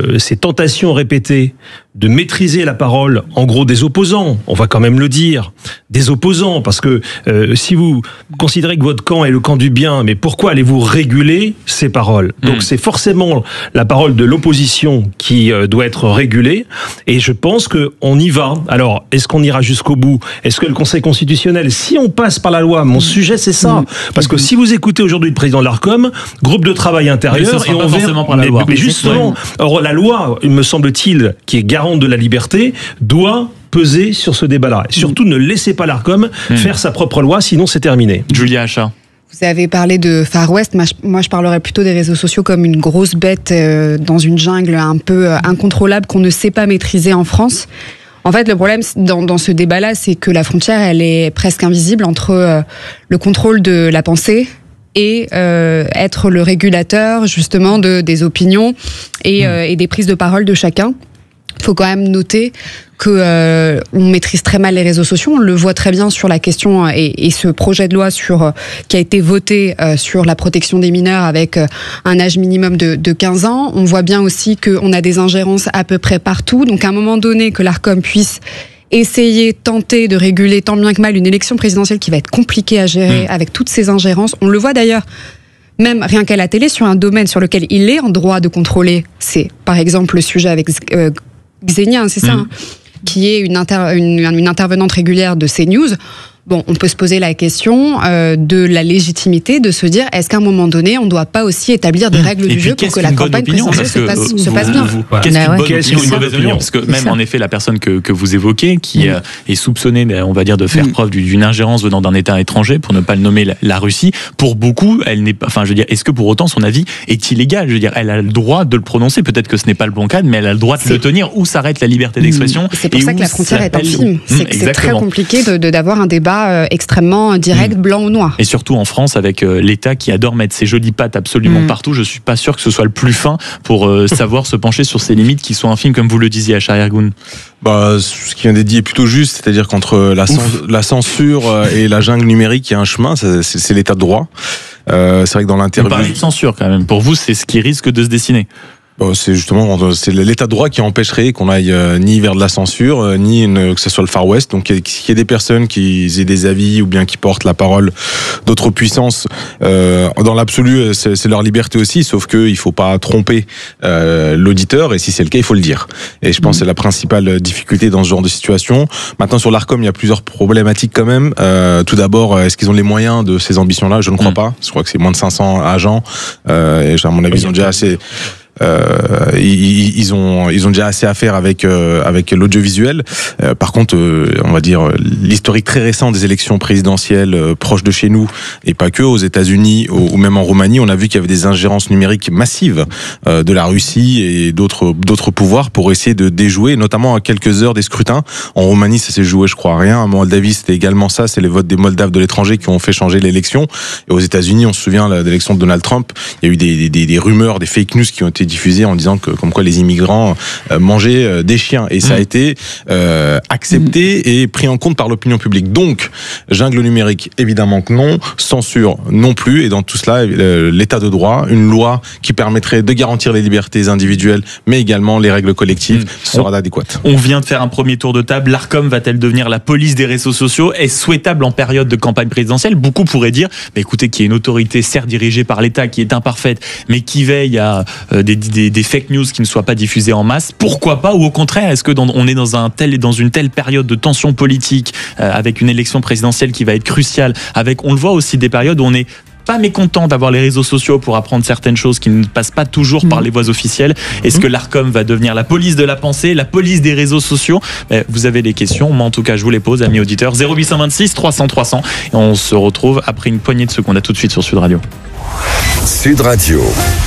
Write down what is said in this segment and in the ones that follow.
ces tentations répétées de maîtriser la parole, en gros des opposants, on va quand même le dire, des opposants, parce que si vous considérez que votre camp est le camp du bien, mais pourquoi allez-vous réguler ces paroles ? Donc c'est forcément la parole de l'opposition qui doit être régulée, et je pense qu'on y va. Alors, est-ce qu'on ira jusqu'au bout ? Est-ce que le Conseil constitutionnel, si on passe par la loi, mon sujet c'est ça, parce que si vous écoutez aujourd'hui le président de l'Arcom, groupe de travail intérieur, et on verra par la loi. Mais justement, or, la loi, il me semble-t-il, qui est garante de la liberté, doit peser sur ce débat-là. Et surtout, ne laissez pas l'Arcom faire sa propre loi, sinon c'est terminé. Julia Achat. Vous avez parlé de Far West, moi je parlerais plutôt des réseaux sociaux comme une grosse bête dans une jungle un peu incontrôlable qu'on ne sait pas maîtriser en France. En fait, le problème dans ce débat-là, c'est que la frontière, elle est presque invisible entre le contrôle de la pensée et être le régulateur justement des opinions et des prises de parole de chacun. Il faut quand même noter que on maîtrise très mal les réseaux sociaux. On le voit très bien sur la question et ce projet de loi qui a été voté sur la protection des mineurs avec un âge minimum de 15 ans. On voit bien aussi qu'on a des ingérences à peu près partout. Donc à un moment donné, que l'Arcom puisse tenter de réguler tant bien que mal une élection présidentielle qui va être compliquée à gérer avec toutes ces ingérences. On le voit d'ailleurs même rien qu'à la télé sur un domaine sur lequel il est en droit de contrôler. C'est par exemple le sujet avec Xenia, c'est ça, qui est une intervenante régulière de CNews. Bon, on peut se poser la question de la légitimité de se dire, est-ce qu'à un moment donné, on ne doit pas aussi établir des règles du jeu pour que la campagne présidentielle se passe bien ? Qu'est-ce qu'une bonne opinion, une mauvaise opinion ? Parce que même en effet, la personne que vous évoquez, qui est soupçonnée, on va dire, de faire preuve d'une ingérence venant d'un État étranger, pour ne pas le nommer la Russie, pour beaucoup, elle n'est pas. Enfin, je veux dire, est-ce que pour autant son avis est illégal ? Je veux dire, elle a le droit de le prononcer. Peut-être que ce n'est pas le bon cadre, mais elle a le droit de le tenir. Où s'arrête la liberté d'expression ? C'est pour ça que la frontière est infime. C'est très compliqué d'avoir un débat extrêmement direct, blanc ou noir. Et surtout en France, avec l'État qui adore mettre ses jolies pattes absolument partout, je suis pas sûr que ce soit le plus fin pour savoir se pencher sur ces limites qui sont infimes, comme vous le disiez, Achar Yergoun. Ce qui vient d'être dit est plutôt juste, c'est-à-dire qu'entre la censure et la jungle numérique, il y a un chemin, c'est l'état de droit. C'est vrai que dans l'interview... Vous parlez de censure quand même. Pour vous, c'est ce qui risque de se dessiner. C'est justement l'état de droit qui empêcherait qu'on aille ni vers de la censure, ni que ce soit le Far West. Donc qu'il y ait des personnes qui aient des avis ou bien qui portent la parole d'autres puissances, dans l'absolu, c'est leur liberté aussi, sauf que il faut pas tromper l'auditeur, et si c'est le cas, il faut le dire. Et je pense que c'est la principale difficulté dans ce genre de situation. Maintenant, sur l'Arcom, il y a plusieurs problématiques quand même. Tout d'abord, est-ce qu'ils ont les moyens de ces ambitions-là ? Je ne crois pas. Je crois que c'est moins de 500 agents, et à mon avis, ils ont déjà assez... ils ont déjà assez à faire avec l'audiovisuel. Par contre, on va dire l'historique très récent des élections présidentielles proches de chez nous, et pas que, aux États-Unis ou même en Roumanie, on a vu qu'il y avait des ingérences numériques massives de la Russie et d'autres pouvoirs pour essayer de déjouer, notamment à quelques heures des scrutins. En Roumanie, ça s'est joué, je crois, à rien. En Moldavie, c'était également ça. C'est les votes des Moldaves de l'étranger qui ont fait changer l'élection. Et aux États-Unis, on se souvient de l'élection de Donald Trump. Il y a eu des rumeurs, des fake news qui ont été diffusées en disant que comme quoi les immigrants mangeaient des chiens, et ça a été accepté et pris en compte par l'opinion publique. Donc jungle numérique, évidemment que non, censure non plus, et dans tout cela l'état de droit, une loi qui permettrait de garantir les libertés individuelles mais également les règles collectives sera adéquate. On vient de faire un premier tour de table. L'Arcom va-t-elle devenir la police des réseaux sociaux ? Est-ce souhaitable en période de campagne présidentielle ? Beaucoup pourraient dire, écoutez, qu'il y ait une autorité certes dirigée par l'État qui est imparfaite, mais qui veille à des fake news qui ne soient pas diffusées en masse. Pourquoi pas ? Ou au contraire, est-ce que on est dans une telle période de tension politique, avec une élection présidentielle qui va être cruciale, on le voit aussi des périodes où on est pas mécontent d'avoir les réseaux sociaux pour apprendre certaines choses qui ne passent pas toujours par les voies officielles. Est-ce que l'Arcom va devenir la police de la pensée, la police des réseaux sociaux ? Vous avez des questions, moi en tout cas je vous les pose, amis auditeurs. 0826 300 300, et on se retrouve après une poignée de secondes. À tout de suite sur Sud Radio. Sud Radio.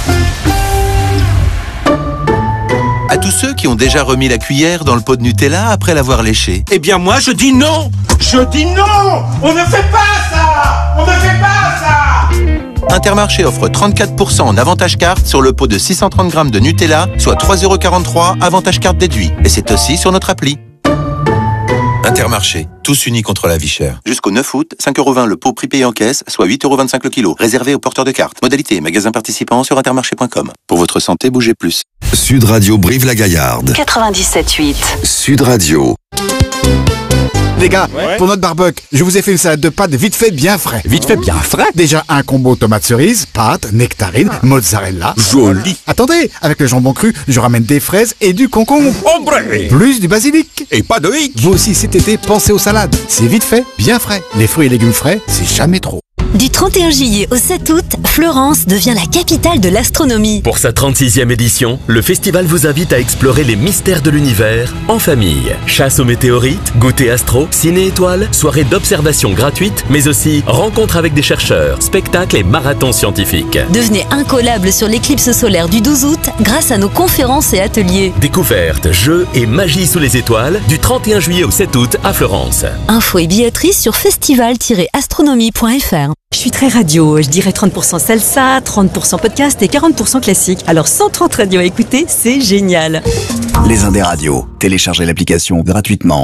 À tous ceux qui ont déjà remis la cuillère dans le pot de Nutella après l'avoir léché. Eh bien moi je dis non ! Je dis non ! On ne fait pas ça ! On ne fait pas ça ! Intermarché offre 34% en avantage carte sur le pot de 630 grammes de Nutella, soit 3,43 € avantage carte déduit. Et c'est aussi sur notre appli. Intermarché, tous unis contre la vie chère. Jusqu'au 9 août, 5,20€ le pot prix payé en caisse, soit 8,25€ le kilo. Réservé aux porteurs de cartes. Modalité et magasins participants sur intermarché.com. Pour votre santé, bougez plus. Sud Radio Brive-la-Gaillarde. 97.8. Sud Radio. Les gars, pour notre barbecue, je vous ai fait une salade de pâtes vite fait bien frais. Vite fait bien frais? Déjà un combo tomate cerise, pâtes, nectarine, mozzarella. Joli. Attendez, avec le jambon cru, je ramène des fraises et du concombre. Ombre. Plus du basilic. Et pas de hic. Vous aussi cet été, pensez aux salades. C'est vite fait, bien frais. Les fruits et légumes frais, c'est jamais trop. Du 31 juillet au 7 août, Florence devient la capitale de l'astronomie. Pour sa 36e édition, le festival vous invite à explorer les mystères de l'univers en famille. Chasse aux météorites, goûter astro, ciné-étoiles, soirée d'observation gratuite, mais aussi rencontres avec des chercheurs, spectacles et marathons scientifiques. Devenez incollable sur l'éclipse solaire du 12 août grâce à nos conférences et ateliers. Découvertes, jeux et magie sous les étoiles du 31 juillet au 7 août à Florence. Infos et billetterie sur festival-astronomie.fr. Je suis très radio, je dirais 30% salsa, 30% podcast et 40% classique. Alors 130 radios à écouter, c'est génial. Les Indes radios, téléchargez l'application gratuitement.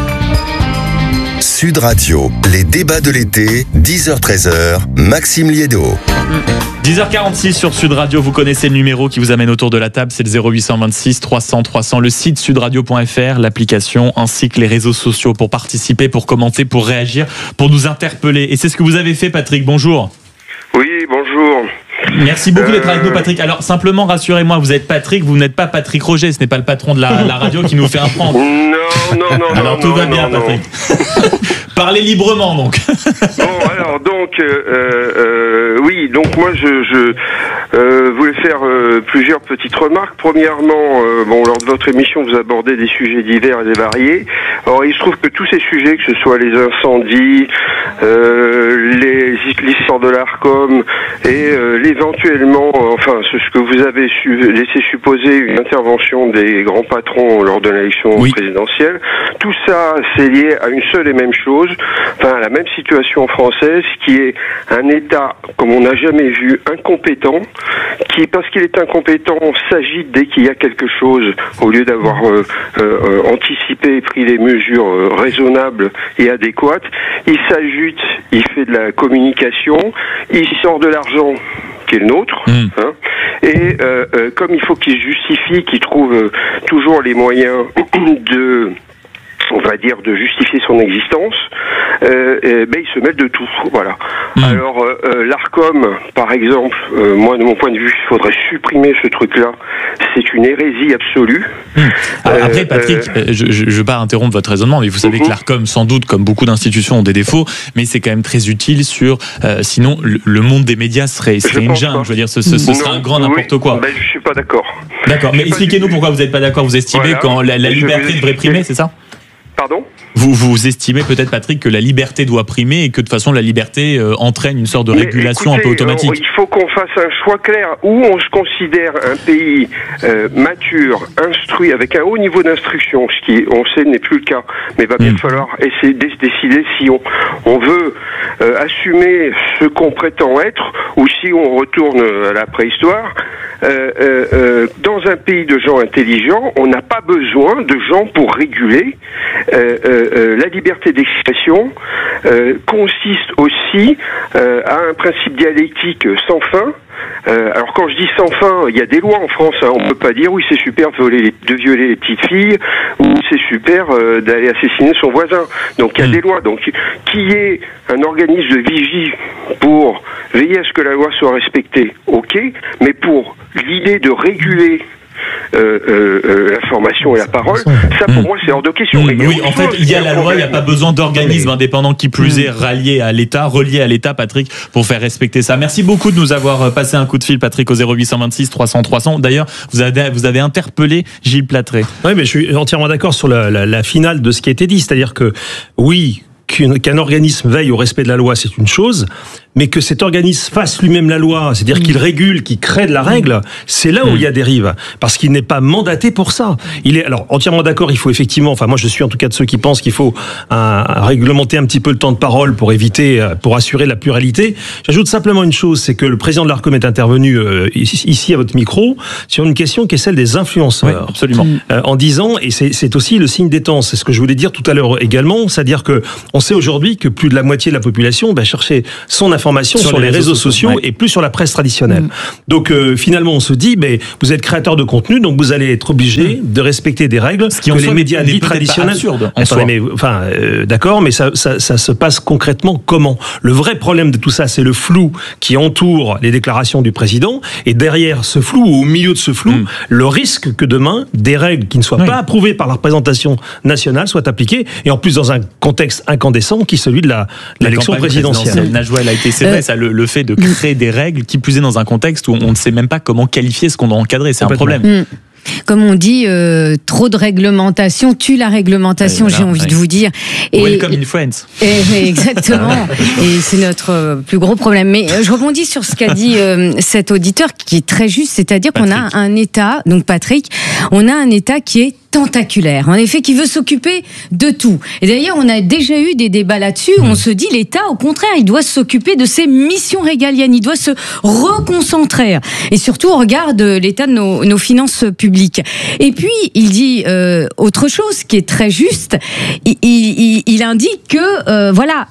Sud Radio, les débats de l'été, 10h-13h, Maxime Liédo. 10h46 sur Sud Radio, vous connaissez le numéro qui vous amène autour de la table, c'est le 0826 300 300, le site sudradio.fr, l'application ainsi que les réseaux sociaux pour participer, pour commenter, pour réagir, pour nous interpeller. Et c'est ce que vous avez fait, Patrick, bonjour. Oui, bonjour. Merci beaucoup d'être avec nous, Patrick. Alors, simplement, rassurez-moi, vous êtes Patrick, vous n'êtes pas Patrick Roger, ce n'est pas le patron de la radio qui nous fait un prank. Non. Alors, tout va bien, Patrick. Parlez librement, donc. Bon, alors, donc, oui, donc moi, je voulais faire plusieurs petites remarques. Premièrement, lors de votre émission, vous abordez des sujets divers et variés. Alors, il se trouve que tous ces sujets, que ce soit les incendies, l'histoire de l'Arcom et éventuellement, ce que vous avez laissé supposer une intervention des grands patrons lors de l'élection présidentielle, tout ça, c'est lié à une seule et même chose, à la même situation française, qui est un État, comme on n'a jamais vu, incompétent, qui, parce qu'il est incompétent, s'agite dès qu'il y a quelque chose, au lieu d'avoir anticipé et pris les mesures raisonnables et adéquates, il s'agite, il fait de la communication, il sort de l'argent qui est le nôtre, et comme il faut qu'il justifie, qu'il trouve toujours les moyens de justifier son existence, il se mêle de tout, voilà. Alors, l'Arcom, par exemple, moi, de mon point de vue, il faudrait supprimer ce truc-là. C'est une hérésie absolue. Après, Patrick, je ne veux pas interrompre votre raisonnement, mais vous savez que l'Arcom, sans doute, comme beaucoup d'institutions, ont des défauts, mais c'est quand même très utile sinon, le monde des médias serait une jungle. Je veux dire, ce serait un grand n'importe quoi. Je suis pas d'accord. D'accord, mais expliquez-nous pourquoi vous n'êtes pas d'accord. Vous estimez quand la liberté devrait primer, c'est ça ? Pardon ? Vous estimez peut-être, Patrick, que la liberté doit primer et que de toute façon la liberté entraîne une sorte de régulation un peu automatique. Il faut qu'on fasse un choix clair où on se considère un pays mature, instruit, avec un haut niveau d'instruction, ce qui, on sait, n'est plus le cas. Mais il va bien falloir essayer de décider si on veut assumer ce qu'on prétend être ou si on retourne à la préhistoire. Dans un pays de gens intelligents, on n'a pas besoin de gens pour réguler. La liberté d'expression consiste aussi à un principe dialectique sans fin. Alors quand je dis sans fin, il y a des lois en France, on ne peut pas dire oui c'est super de violer les petites filles ou c'est super d'aller assassiner son voisin. Donc il y a des lois. Donc qu'il y ait un organisme de vigie pour veiller à ce que la loi soit respectée, ok, mais pour l'idée de réguler l'information et la parole, ça pour moi c'est hors de question. Oui, en fait, il y a la loi, il n'y a pas besoin d'organisme indépendant qui plus est relié à l'État, Patrick, pour faire respecter ça. Merci beaucoup de nous avoir passé un coup de fil, Patrick, au 0826 300 300. D'ailleurs, vous avez interpellé Gilles Platré. Oui, mais je suis entièrement d'accord sur la finale de ce qui a été dit, c'est-à-dire que oui, qu'un organisme veille au respect de la loi, c'est une chose, mais que cet organisme fasse lui-même la loi, c'est-à-dire qu'il régule, qu'il crée de la règle, c'est là où il y a dérive, parce qu'il n'est pas mandaté pour ça. Il est alors entièrement d'accord, il faut effectivement, enfin moi je suis en tout cas de ceux qui pensent qu'il faut réglementer un petit peu le temps de parole pour éviter, pour assurer la pluralité. J'ajoute simplement une chose, c'est que le président de l'Arcom est intervenu ici à votre micro sur une question qui est celle des influenceurs. Oui, absolument. En disant, et c'est aussi le signe des temps, c'est ce que je voulais dire tout à l'heure également, c'est-à-dire que on sait aujourd'hui que plus de la moitié de la population va chercher son information sur les réseaux sociaux et plus sur la presse traditionnelle. Donc finalement on se dit, mais vous êtes créateur de contenu, donc vous allez être obligé de respecter des règles ce qui que en les médias dits traditionnels. Absurde, d'accord, mais ça se passe concrètement comment? Le vrai problème de tout ça, c'est le flou qui entoure les déclarations du président, et derrière ce flou, ou au milieu de ce flou, le risque que demain des règles qui ne soient pas approuvées par la représentation nationale soient appliquées, et en plus dans un contexte incandescent qui est celui de l'élection présidentielle. Najwa, elle a été, c'est vrai, ça, le fait de créer des règles, qui plus est dans un contexte où on ne sait même pas comment qualifier ce qu'on doit encadrer, c'est un problème. Comme on dit, trop de réglementation tue la réglementation, j'ai envie de vous dire. Welcome in France. Exactement. Et c'est notre plus gros problème. Mais je rebondis sur ce qu'a dit cet auditeur, qui est très juste, c'est-à-dire qu'on a un État, donc Patrick, on a un État qui est tentaculaire, en effet, qui veut s'occuper de tout. Et d'ailleurs, on a déjà eu des débats là-dessus où on se dit, l'État, au contraire, il doit s'occuper de ses missions régaliennes, il doit se reconcentrer. Et surtout, on regarde l'état de nos finances publiques. Et puis, il dit autre chose qui est très juste. Il indique que,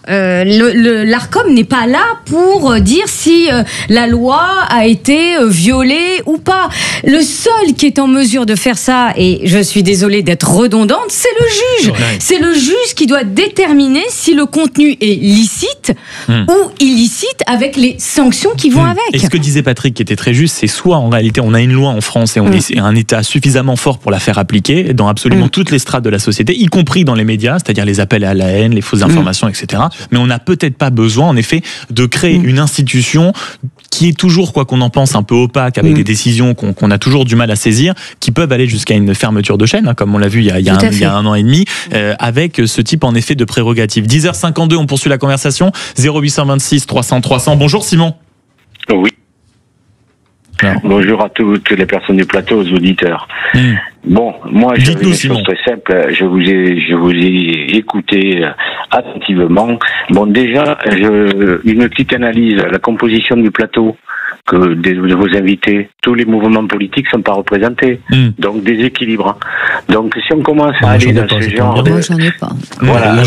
l'Arcom n'est pas là pour dire si la loi a été violée ou pas. Le seul qui est en mesure de faire ça, et je suis désolée d'être redondante, c'est le juge. C'est le juge qui doit déterminer si le contenu est licite ou illicite, avec les sanctions qui vont avec. Et ce que disait Patrick, qui était très juste, c'est soit en réalité on a une loi en France et on est un État suffisamment fort pour la faire appliquer dans absolument toutes les strates de la société, y compris dans les médias, c'est-à-dire les appels à la haine, les fausses informations, etc. Mais on n'a peut-être pas besoin, en effet, de créer une institution qui est toujours, quoi qu'on en pense, un peu opaque, avec des décisions qu'on a toujours du mal à saisir, qui peuvent aller jusqu'à une fermeture de chaîne, comme on l'a vu il y a un an et demi, avec ce type en effet de prérogatives. 10h52, on poursuit la conversation. 0826 300 300. Bonjour Simon. Oui. Alors. Bonjour à toutes les personnes du plateau, aux auditeurs. Bon, moi, je vais une chose très simple. Je vous ai écouté attentivement. Bon, déjà, une petite analyse. La composition du plateau de vos invités, tous les mouvements politiques sont pas représentés. Donc, déséquilibre. Donc, si on commence à aller dans ce genre de... Moi, j'en ai pas. Voilà.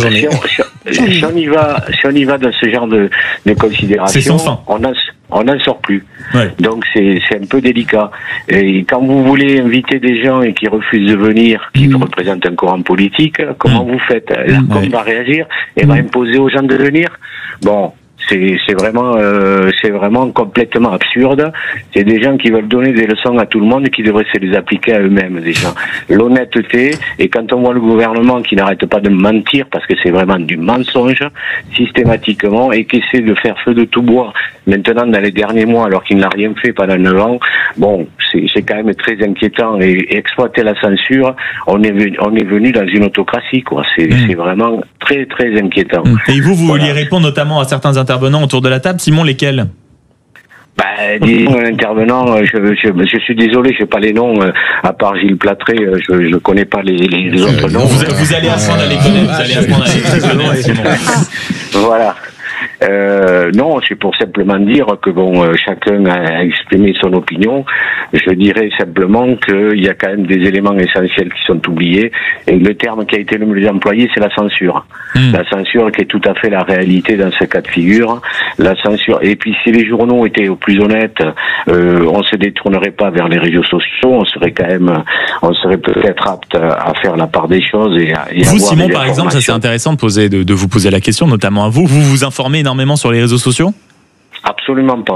Si on y va dans ce genre de considération, on n'en sort plus. Ouais. Donc c'est un peu délicat. Et quand vous voulez inviter des gens et qui refusent de venir, qui représentent un courant politique, comment vous faites? L'Arcom va réagir et va imposer aux gens de venir? Bon, c'est vraiment complètement absurde. C'est des gens qui veulent donner des leçons à tout le monde et qui devraient se les appliquer à eux-mêmes déjà. L'honnêteté, et quand on voit le gouvernement qui n'arrête pas de mentir, parce que c'est vraiment du mensonge systématiquement, et qui essaie de faire feu de tout bois maintenant dans les derniers mois alors qu'il n'a rien fait pendant 9 ans, bon, c'est quand même très inquiétant. Et exploiter la censure, on est venu dans une autocratie, quoi. C'est vraiment très très inquiétant. Et vous vouliez répondre notamment à certains intervenants autour de la table, Simon, lesquels? Des intervenants, je suis désolé, je n'ai pas les noms, à part Gilles Platré, je ne connais pas les autres noms. Vous allez apprendre à les connaître, Simon. Voilà. Non, c'est pour simplement dire que chacun a exprimé son opinion. Je dirais simplement qu'il y a quand même des éléments essentiels qui sont oubliés. Et le terme qui a été le mieux employé, c'est la censure. La censure qui est tout à fait la réalité dans ce cas de figure. La censure. Et puis si les journaux étaient au plus honnêtes, on se détournerait pas vers les réseaux sociaux. On serait peut-être apte à faire la part des choses et vous, Simon, par exemple, ça c'est intéressant de vous poser la question, notamment à vous. Vous vous informez énormément sur les réseaux sociaux? Absolument pas.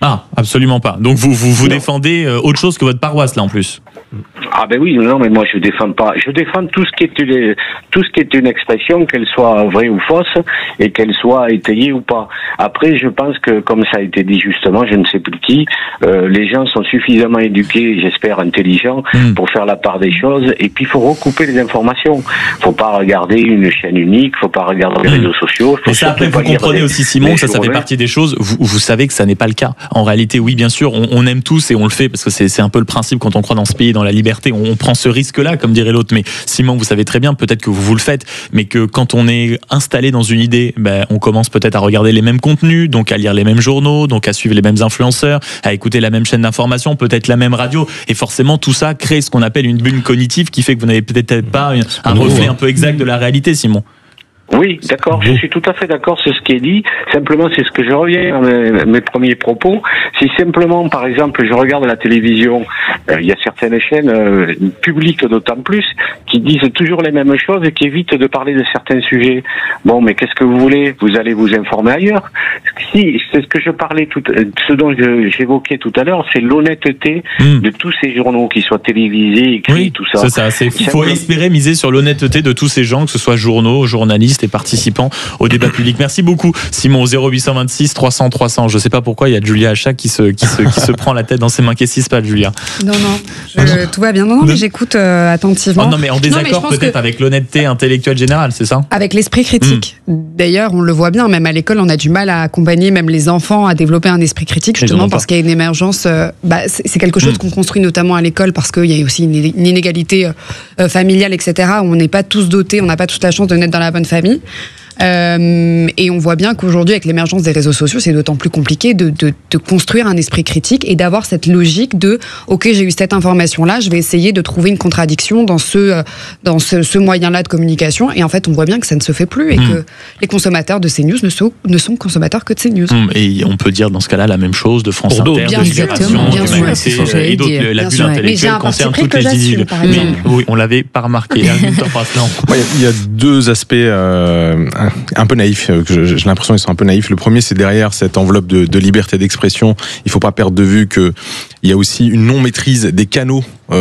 Ah, absolument pas. Donc vous défendez autre chose que votre paroisse là en plus. Ah ben oui, non, mais moi je défends pas. Je défends tout ce qui est une expression, qu'elle soit vraie ou fausse, et qu'elle soit étayée ou pas. Après, je pense que, comme ça a été dit justement, je ne sais plus qui, les gens sont suffisamment éduqués, j'espère intelligents, pour faire la part des choses. Et puis il faut recouper les informations. Faut pas regarder une chaîne unique, faut pas regarder les réseaux sociaux. Et ça, après, vous comprenez aussi, Simon, ça fait partie des choses. Vous savez que ça n'est pas le cas. En réalité, oui, bien sûr, on aime tous et on le fait parce que c'est un peu le principe quand on croit dans ce pays, dans la liberté. On prend ce risque-là, comme dirait l'autre. Mais Simon, vous savez très bien, peut-être que vous le faites, mais que quand on est installé dans une idée, on commence peut-être à regarder les mêmes contenus, donc à lire les mêmes journaux, donc à suivre les mêmes influenceurs, à écouter la même chaîne d'information, peut-être la même radio. Et forcément, tout ça crée ce qu'on appelle une bulle cognitive qui fait que vous n'avez peut-être pas un reflet un peu exact de la réalité, Simon. Oui, d'accord, je suis tout à fait d'accord sur ce qui est dit. Simplement, c'est ce que je reviens à mes premiers propos. Si simplement, par exemple, je regarde la télévision, il y a certaines chaînes publiques d'autant plus qui disent toujours les mêmes choses et qui évitent de parler de certains sujets. Bon, mais qu'est-ce que vous voulez? Vous allez vous informer ailleurs. Si, c'est ce que je parlais ce dont j'évoquais tout à l'heure, c'est l'honnêteté de tous ces journaux, qu'ils soient télévisés, écrits, tout ça. C'est ça. Il faut espérer miser sur l'honnêteté de tous ces gens, que ce soit journaux, journalistes et participants au débat public. Merci beaucoup, Simon. 0826 300 300. Je sais pas pourquoi il y a Julia Achat qui se prend la tête dans ses mains. Qu'est-ce qui se passe, Julia? Non, tout va bien. Non, mais j'écoute attentivement. Oh non, mais en désaccord peut-être avec l'honnêteté intellectuelle générale, c'est ça? Avec l'esprit critique. D'ailleurs, on le voit bien, même à l'école, on a du mal à accompagner même les enfants à développer un esprit critique, justement parce qu'il y a une émergence. C'est quelque chose qu'on construit notamment à l'école parce qu'il y a aussi une inégalité familiale, etc. Où on n'est pas tous dotés, on n'a pas tous la chance de naître dans la bonne famille. Et on voit bien qu'aujourd'hui, avec l'émergence des réseaux sociaux, c'est d'autant plus compliqué de construire un esprit critique et d'avoir cette logique de ok, j'ai eu cette information-là, je vais essayer de trouver une contradiction dans ce moyen-là de communication. Et en fait, on voit bien que ça ne se fait plus et que les consommateurs de CNews ne sont consommateurs que de CNews. Et on peut dire dans ce cas-là la même chose de France Inter, de Libération, et d'autres. La bulle intellectuelle concerne toutes les idées. Oui, on l'avait pas remarqué. Il y a deux aspects un peu naïfs, j'ai l'impression qu'ils sont un peu naïfs. Le premier, c'est derrière cette enveloppe de liberté d'expression, il faut pas perdre de vue qu'il y a aussi une non-maîtrise des canaux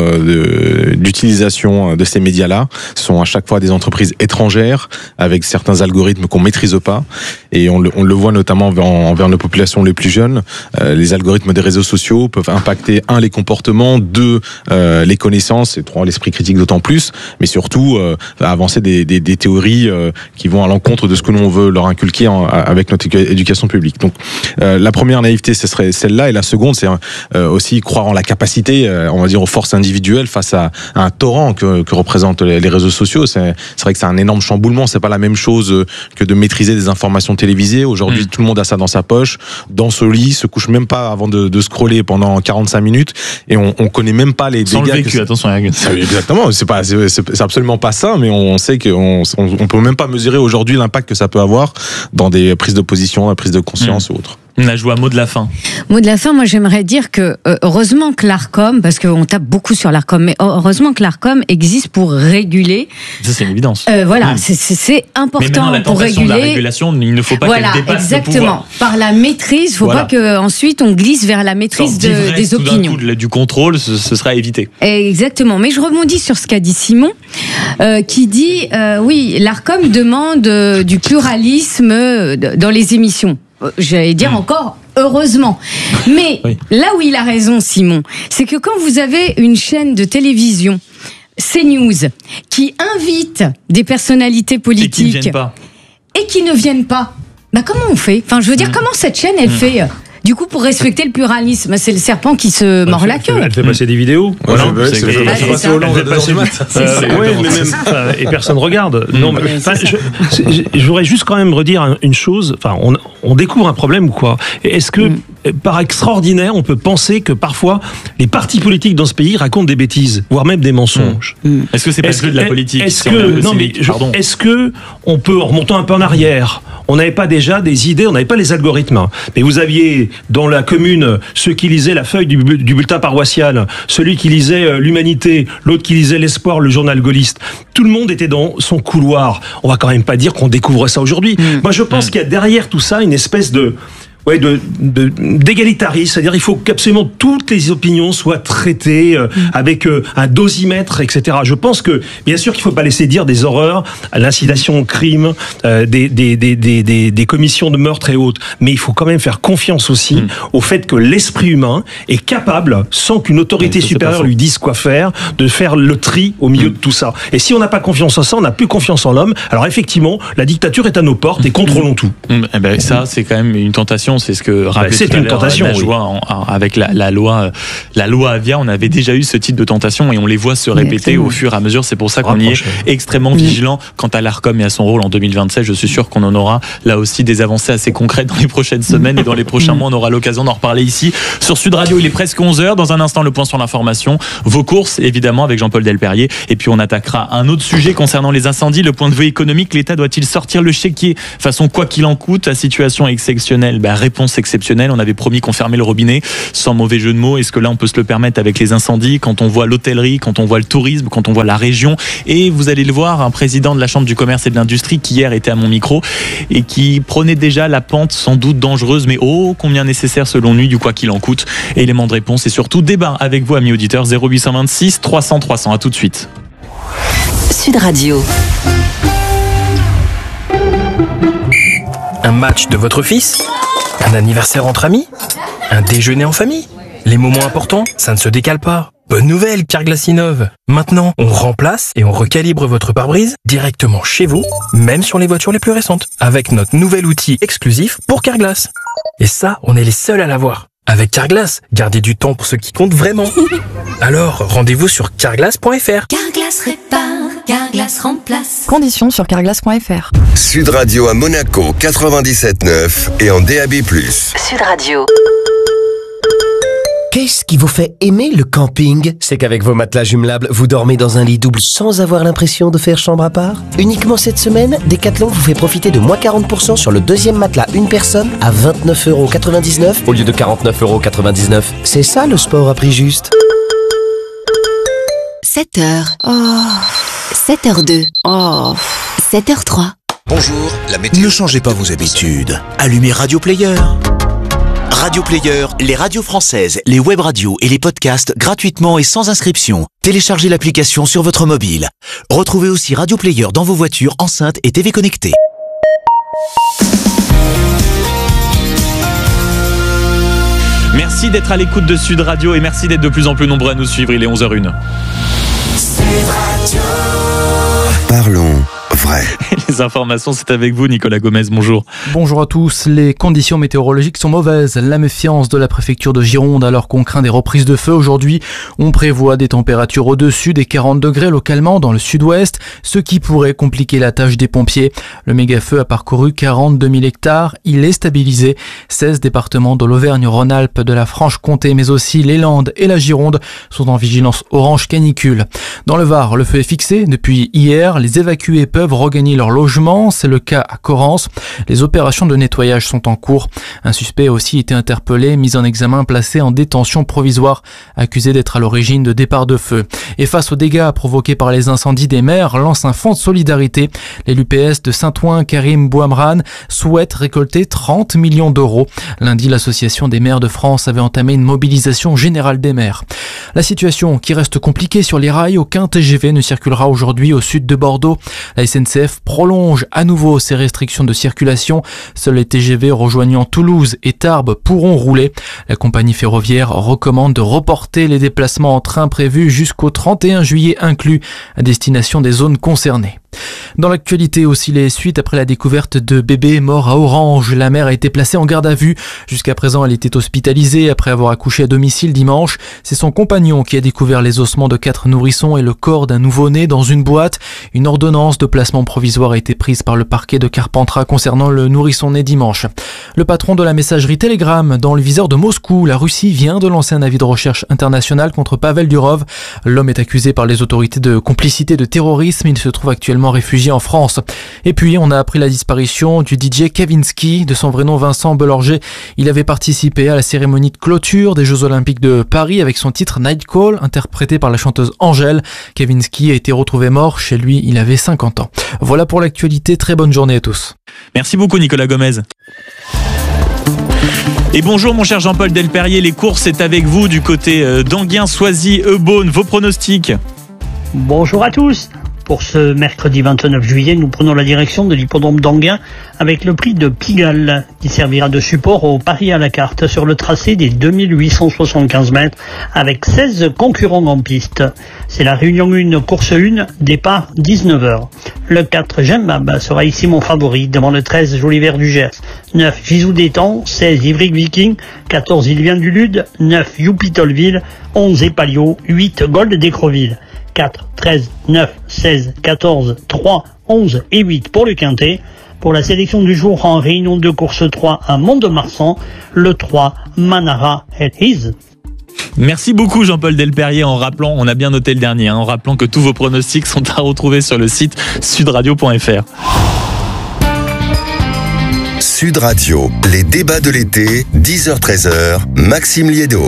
d'utilisation de ces médias-là. Ce sont à chaque fois des entreprises étrangères avec certains algorithmes qu'on maîtrise pas, et on le voit notamment envers nos populations les plus jeunes. Les algorithmes des réseaux sociaux peuvent impacter les comportements, les connaissances, et l'esprit critique d'autant plus, mais surtout avancer des théories qui vont à l'encontre de ce que l'on veut leur inculquer avec notre éducation publique. Donc la première naïveté, ce serait celle-là, et la seconde, c'est aussi croire en la capacité, on va dire, aux forces individuelles face à un torrent que représentent les réseaux sociaux. C'est vrai que c'est un énorme chamboulement. C'est pas la même chose que de maîtriser des informations télévisées. Aujourd'hui, tout le monde a ça dans sa poche, dans ce lit, se couche même pas avant de scroller pendant 45 minutes, et on connaît même pas les dégâts. Sans le vécu, attention. Exactement. C'est absolument pas ça, mais on sait qu'on peut même pas mesurer aujourd'hui l'impact que ça peut avoir dans des prises de position, des prises de conscience ou autres. Najwa, mot de la fin. Mot de la fin, moi j'aimerais dire que heureusement que l'Arcom, parce qu'on tape beaucoup sur l'Arcom, mais heureusement que l'Arcom existe pour réguler. Ça, c'est une évidence. Voilà, c'est important mais pour réguler. De la régulation, il ne faut pas qu'elle dépasse le pouvoir. Par la maîtrise, il ne faut pas qu'ensuite on glisse vers la maîtrise des opinions. Du contrôle, ce sera évité. Exactement. Mais je rebondis sur ce qu'a dit Simon, qui dit oui, l'Arcom demande du pluralisme dans les émissions. J'allais dire encore heureusement. Mais là où il a raison, Simon, c'est que quand vous avez une chaîne de télévision, CNews, qui invite des personnalités politiques et qui ne viennent pas, comment on fait? Enfin, je veux dire, comment cette chaîne, elle fait du coup, pour respecter le pluralisme, c'est le serpent qui se mord la queue. Elle fait passer des vidéos. Voilà. Et personne regarde. Non, je voudrais juste quand même redire une chose. Enfin, on découvre un problème ou quoi? Est-ce que, par extraordinaire, on peut penser que parfois les partis politiques dans ce pays racontent des bêtises, voire même des mensonges? Est-ce que c'est pas le jeu de la politique? Est-ce que on peut, en remontant un peu en arrière, on n'avait pas déjà des idées, on n'avait pas les algorithmes, mais vous aviez dans la commune ceux qui lisaient la feuille du bulletin paroissial, celui qui lisait l'Humanité, l'autre qui lisait l'Espoir, le journal gaulliste. Tout le monde était dans son couloir. On va quand même pas dire qu'on découvre ça aujourd'hui. Moi, je pense qu'il y a derrière tout ça une espèce de... d'égalitarisme, c'est-à-dire il faut qu'absolument toutes les opinions soient traitées avec un dosimètre, etc. Je pense que, bien sûr qu'il ne faut pas laisser dire des horreurs, l'incitation au crime, des commissions de meurtre et autres, mais il faut quand même faire confiance aussi au fait que l'esprit humain est capable, sans qu'une autorité supérieure lui dise quoi faire, de faire le tri au milieu de tout ça. Et si on n'a pas confiance en ça, on n'a plus confiance en l'homme, alors effectivement, la dictature est à nos portes et contrôlons tout. Ça, c'est quand même une tentation. C'est ce que rappelait c'est une tentation. Avec la loi Avia, on avait déjà eu ce type de tentation et on les voit se répéter au fur et à mesure. C'est pour ça qu'on y est extrêmement vigilant. Quant à l'Arcom et à son rôle en 2027, je suis sûr qu'on en aura là aussi des avancées assez concrètes dans les prochaines semaines et dans les prochains mois. On aura l'occasion d'en reparler ici sur Sud Radio. Il est presque 11h. Dans un instant, le point sur l'information. Vos courses, évidemment, avec Jean-Paul Delperrier. Et puis on attaquera un autre sujet concernant les incendies. Le point de vue économique, l'État doit-il sortir le chéquier façon quoi qu'il en coûte? La situation est exceptionnelle. Réponse exceptionnelle. On avait promis qu'on fermait le robinet, sans mauvais jeu de mots. Est-ce que là on peut se le permettre avec les incendies, quand on voit l'hôtellerie, quand on voit le tourisme, quand on voit la région? Et vous allez le voir, un président de la Chambre du commerce et de l'industrie qui hier était à mon micro et qui prenait déjà la pente sans doute dangereuse, mais combien nécessaire selon lui du quoi qu'il en coûte. Élément de réponse et surtout débat avec vous, amis auditeurs. 0826 300 300. À tout de suite. Sud Radio. Un match de votre fils? Un anniversaire entre amis? Un déjeuner en famille? Les moments importants, ça ne se décale pas. Bonne nouvelle, Carglass innove. Maintenant, on remplace et on recalibre votre pare-brise directement chez vous, même sur les voitures les plus récentes, avec notre nouvel outil exclusif pour Carglass. Et ça, on est les seuls à l'avoir. Avec Carglass, gardez du temps pour ce qui compte vraiment. Alors, rendez-vous sur carglass.fr. Carglass répare, Carglass remplace. Conditions sur carglass.fr. Sud Radio à Monaco 97.9 et en DAB+. Sud Radio. Qu'est-ce qui vous fait aimer le camping? C'est qu'avec vos matelas jumelables, vous dormez dans un lit double sans avoir l'impression de faire chambre à part. Uniquement cette semaine, Decathlon vous fait profiter de moins 40% sur le deuxième matelas une personne à 29,99€ au lieu de 49,99€. C'est ça le sport à prix juste. 7h. 7h02. 7h03. Bonjour, la météo. Ne changez pas vos habitudes. Allumez Radio Player. Radio Player, les radios françaises, les web radios et les podcasts gratuitement et sans inscription. Téléchargez l'application sur votre mobile. Retrouvez aussi Radio Player dans vos voitures, enceintes et TV connectées. Merci d'être à l'écoute de Sud Radio et merci d'être de plus en plus nombreux à nous suivre. Il est 11h01. Parlons vrai. Les informations, c'est avec vous, Nicolas Gomez. Bonjour. Bonjour à tous. Les conditions météorologiques sont mauvaises. La méfiance de la préfecture de Gironde alors qu'on craint des reprises de feu aujourd'hui. On prévoit des températures au-dessus des 40 degrés localement dans le sud-ouest, ce qui pourrait compliquer la tâche des pompiers. Le méga-feu a parcouru 42 000 hectares. Il est stabilisé. 16 départements de l'Auvergne-Rhône-Alpes, de la Franche-Comté, mais aussi les Landes et la Gironde sont en vigilance orange canicule. Dans le Var, le feu est fixé. Depuis hier, les évacués peuvent regagner leur logement. C'est le cas à Correns. Les opérations de nettoyage sont en cours. Un suspect a aussi été interpellé, mis en examen, placé en détention provisoire, accusé d'être à l'origine de départ de feu. Et face aux dégâts provoqués par les incendies, des maires lancent un fonds de solidarité. Les l'UPS de Saint-Ouen, Karim Bouamran, souhaite récolter 30 millions d'euros. Lundi, l'association des maires de France avait entamé une mobilisation générale des maires. La situation qui reste compliquée sur les rails, aucun TGV ne circulera aujourd'hui au sud de Bordeaux. La SNCF prolonge à nouveau ses restrictions de circulation. Seuls les TGV rejoignant Toulouse et Tarbes pourront rouler. La compagnie ferroviaire recommande de reporter les déplacements en train prévus jusqu'au 31 juillet inclus à destination des zones concernées. Dans l'actualité aussi, les suites après la découverte de bébés morts à Orange. La mère a été placée en garde à vue. Jusqu'à présent, elle était hospitalisée après avoir accouché à domicile dimanche. C'est son compagnon qui a découvert les ossements de 4 nourrissons et le corps d'un nouveau-né dans une boîte. Une ordonnance de placement provisoire a été prise par le parquet de Carpentras concernant le nourrisson né dimanche. Le patron de la messagerie Telegram dans le viseur de Moscou. La Russie vient de lancer un avis de recherche international contre Pavel Durov. L'homme est accusé par les autorités de complicité de terrorisme. Il se trouve actuellement réfugié en France. Et puis, on a appris la disparition du DJ Kavinsky, de son vrai nom Vincent Belorger. Il avait participé à la cérémonie de clôture des Jeux Olympiques de Paris avec son titre Night Call, interprété par la chanteuse Angèle. Kavinsky a été retrouvé mort. Chez lui, il avait 50 ans. Voilà pour l'actualité. Très bonne journée à tous. Merci beaucoup, Nicolas Gomez. Et bonjour mon cher Jean-Paul Delperrier, les courses c'est avec vous du côté d'Anguien, Soisy, Eubonne. Vos pronostics? Bonjour à tous. Pour ce mercredi 29 juillet, nous prenons la direction de l'hippodrome d'Anguien avec le prix de Pigalle qui servira de support au pari à la carte sur le tracé des 2875 mètres avec 16 concurrents en piste. C'est la réunion 1, course 1, départ 19h. Le 4 Gembab sera ici mon favori devant le 13 Joli Vert du Gers, 9 Gisou d'Étang, 16 Ivric Viking, 14 Il vient du Lude, 9 Youpi Tolville, 11 Epalio, 8 Gold d'Écreville. 4, 13, 9, 16, 14, 3, 11 et 8 pour le quintet. Pour la sélection du jour en réunion de course 3 à Mont-de-Marsan, le 3 Manara et His. Merci beaucoup Jean-Paul Delperrier, en rappelant, on a bien noté le dernier, en rappelant que tous vos pronostics sont à retrouver sur le site sudradio.fr. Sud Radio, les débats de l'été, 10h-13h, Maxime Liédo.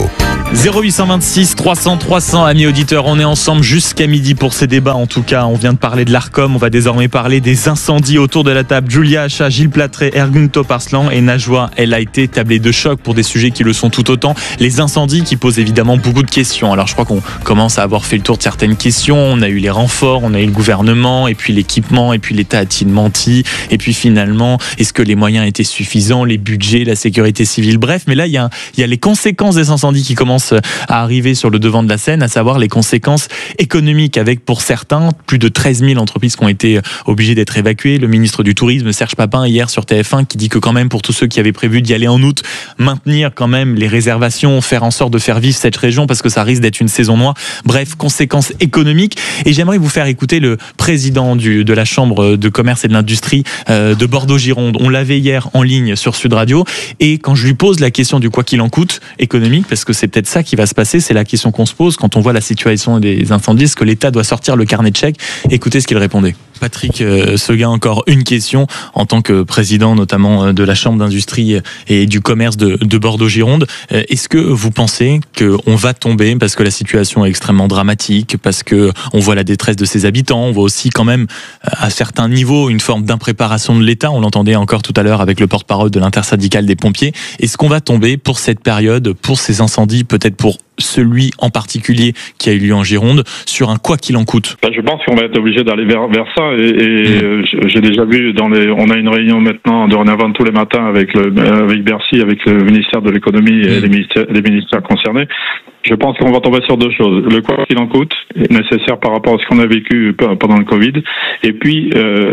0826 300 300, amis auditeurs, on est ensemble jusqu'à midi pour ces débats. En tout cas, on vient de parler de l'Arcom, on va désormais parler des incendies autour de la table. Julia Achat, Gilles Platré, Ergun Toparslan et Najwa El Haïté, tablés de choc pour des sujets qui le sont tout autant. Les incendies qui posent évidemment beaucoup de questions. Alors je crois qu'on commence à avoir fait le tour de certaines questions. On a eu les renforts, on a eu le gouvernement, et puis l'équipement, et puis l'État a-t-il menti, et puis finalement, est-ce que les moyens étaient suffisants, les budgets, la sécurité civile, bref. Mais là, il y a les conséquences des incendies qui commencent à arriver sur le devant de la scène, à savoir les conséquences économiques avec, pour certains, plus de 13 000 entreprises qui ont été obligées d'être évacuées. Le ministre du Tourisme, Serge Papin, hier sur TF1, qui dit que quand même, pour tous ceux qui avaient prévu d'y aller en août, maintenir quand même les réservations, faire en sorte de faire vivre cette région parce que ça risque d'être une saison noire. Bref, conséquences économiques. Et j'aimerais vous faire écouter le président de la Chambre de commerce et de l'industrie de Bordeaux-Gironde. On l'avait hier en ligne sur Sud Radio. Et quand je lui pose la question du quoi qu'il en coûte économique, parce que c'est peut-être ça qui va se passer, c'est la question qu'on se pose quand on voit la situation des incendies, est-ce que l'État doit sortir le carnet de chèques? Écoutez ce qu'il répondait. Patrick Seguin, encore une question en tant que président notamment de la Chambre d'industrie et du commerce de Bordeaux-Gironde. Est-ce que vous pensez qu'on va tomber, parce que la situation est extrêmement dramatique, parce que on voit la détresse de ses habitants, on voit aussi quand même à certains niveaux une forme d'impréparation de l'État, on l'entendait encore tout à l'heure avec le porte-parole de l'intersyndicale des pompiers. Est-ce qu'on va tomber pour cette période, pour ces incendies, peut-être pour celui en particulier qui a eu lieu en Gironde, sur un quoi qu'il en coûte? Je pense qu'on va être obligé d'aller vers ça et j'ai déjà vu on a une réunion maintenant dorénavant tous les matins avec Bercy, avec le ministère de l'économie et les ministères concernés. Je pense qu'on va tomber sur deux choses. Le quoi qu'il en coûte est nécessaire par rapport à ce qu'on a vécu pendant le Covid. Et puis,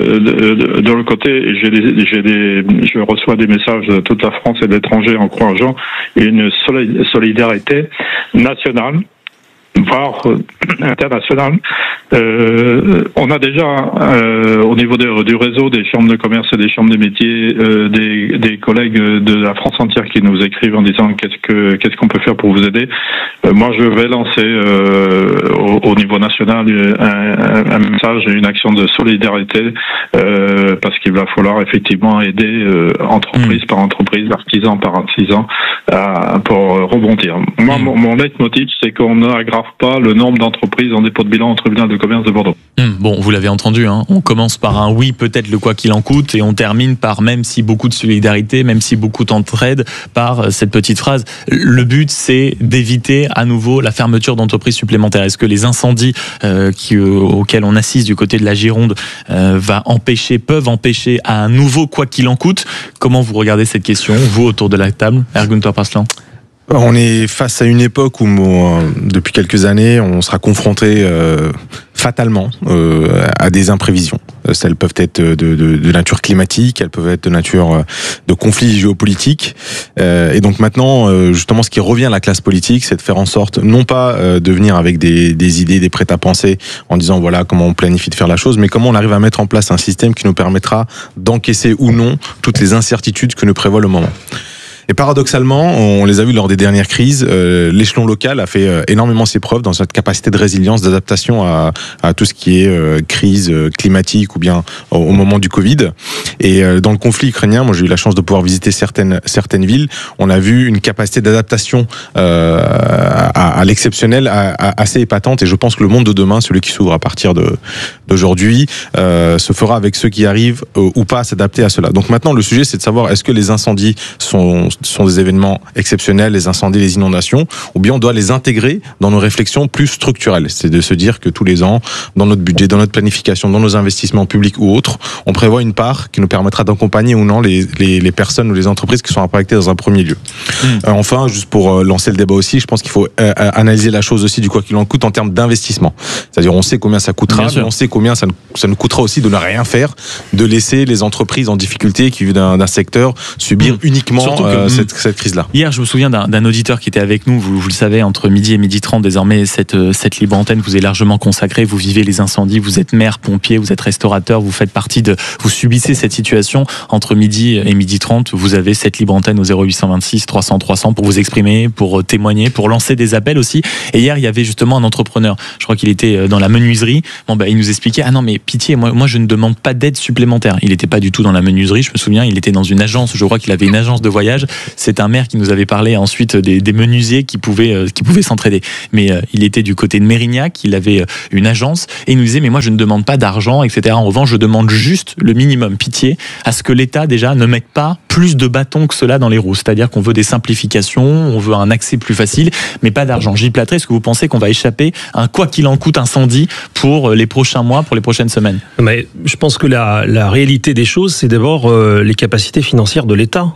de l'autre côté, je reçois des messages de toute la France et de l'étranger encourageant une solidarité nationale, voire internationale. On a déjà au niveau du réseau des chambres de commerce et des chambres des métiers des collègues de la France entière qui nous écrivent en disant qu'est-ce qu'on peut faire pour vous aider. Moi je vais lancer au niveau national un message et une action de solidarité parce qu'il va falloir effectivement aider entreprise par entreprise, artisan par artisan pour rebondir. Moi mon leitmotiv c'est qu'on n'aggrave pas le nombre d'entreprises en dépôt de bilan au tribunal de commerce de Bordeaux. Bon, vous l'avez entendu, hein, on commence par un oui, peut-être le quoi qu'il en coûte, et on termine par, même si beaucoup de solidarité, même si beaucoup d'entraide, par cette petite phrase. Le but, c'est d'éviter à nouveau la fermeture d'entreprises supplémentaires. Est-ce que les incendies auxquels on assiste du côté de la Gironde peuvent empêcher à un nouveau quoi qu'il en coûte? Comment vous regardez cette question, vous, autour de la table, Ergun Toparslan? On est face à une époque où, depuis quelques années, on sera confronté fatalement à des imprévisions. Elles peuvent être de nature climatique, elles peuvent être de nature de conflits géopolitiques. Et donc maintenant, justement, ce qui revient à la classe politique, c'est de faire en sorte, non pas de venir avec des idées, des prêts-à-penser, en disant voilà comment on planifie de faire la chose, mais comment on arrive à mettre en place un système qui nous permettra d'encaisser ou non toutes les incertitudes que nous prévoit le moment. Et paradoxalement, on les a vus lors des dernières crises, l'échelon local a fait énormément ses preuves dans cette capacité de résilience, d'adaptation à tout ce qui est crise climatique ou bien au moment du Covid. Et dans le conflit ukrainien, moi j'ai eu la chance de pouvoir visiter certaines villes, on a vu une capacité d'adaptation à l'exceptionnel assez épatante, et je pense que le monde de demain, celui qui s'ouvre à partir d'aujourd'hui, se fera avec ceux qui arrivent ou pas à s'adapter à cela. Donc maintenant le sujet c'est de savoir est-ce que les incendies sont sont des événements exceptionnels, les incendies, les inondations, ou bien on doit les intégrer dans nos réflexions plus structurelles. C'est de se dire que tous les ans, dans notre budget, dans notre planification, dans nos investissements publics ou autres, on prévoit une part qui nous permettra d'accompagner ou non les personnes ou les entreprises qui sont impactées dans un premier lieu. Enfin, juste pour lancer le débat aussi, je pense qu'il faut analyser la chose aussi du quoi qu'il en coûte en termes d'investissement. C'est-à-dire on sait combien ça coûtera, mais on sait combien ça nous coûtera aussi de ne rien faire, de laisser les entreprises en difficulté qui vivent d'un secteur subir uniquement cette crise-là. Hier, je me souviens d'un auditeur qui était avec nous, vous le savez, entre midi et midi 30, désormais, cette libre antenne vous est largement consacrée, vous vivez les incendies, vous êtes maire, pompier, vous êtes restaurateur, vous faites partie vous subissez cette situation. Entre midi et midi 30, vous avez cette libre antenne au 0826 300 300 pour vous exprimer, pour témoigner, pour lancer des appels aussi. Et hier, il y avait justement un entrepreneur, je crois qu'il était dans la menuiserie, il nous expliquait, ah non mais pitié, moi je ne demande pas d'aide supplémentaire. Il n'était pas du tout dans la menuiserie, je me souviens, il était dans une agence, je crois qu'il avait une agence de voyage. C'est un maire qui nous avait parlé ensuite des menuisiers qui pouvaient s'entraider. Mais il était du côté de Mérignac, il avait une agence et il nous disait, mais moi je ne demande pas d'argent, etc. En revanche, je demande juste le minimum, pitié, à ce que l'État déjà ne mette pas plus de bâtons que cela dans les roues. C'est-à-dire qu'on veut des simplifications, on veut un accès plus facile, mais pas d'argent. Gilles Platré, est-ce que vous pensez qu'on va échapper à un quoi qu'il en coûte incendie pour les prochains mois, pour les prochaines semaines? Mais je pense que la réalité des choses, c'est d'abord les capacités financières de l'État.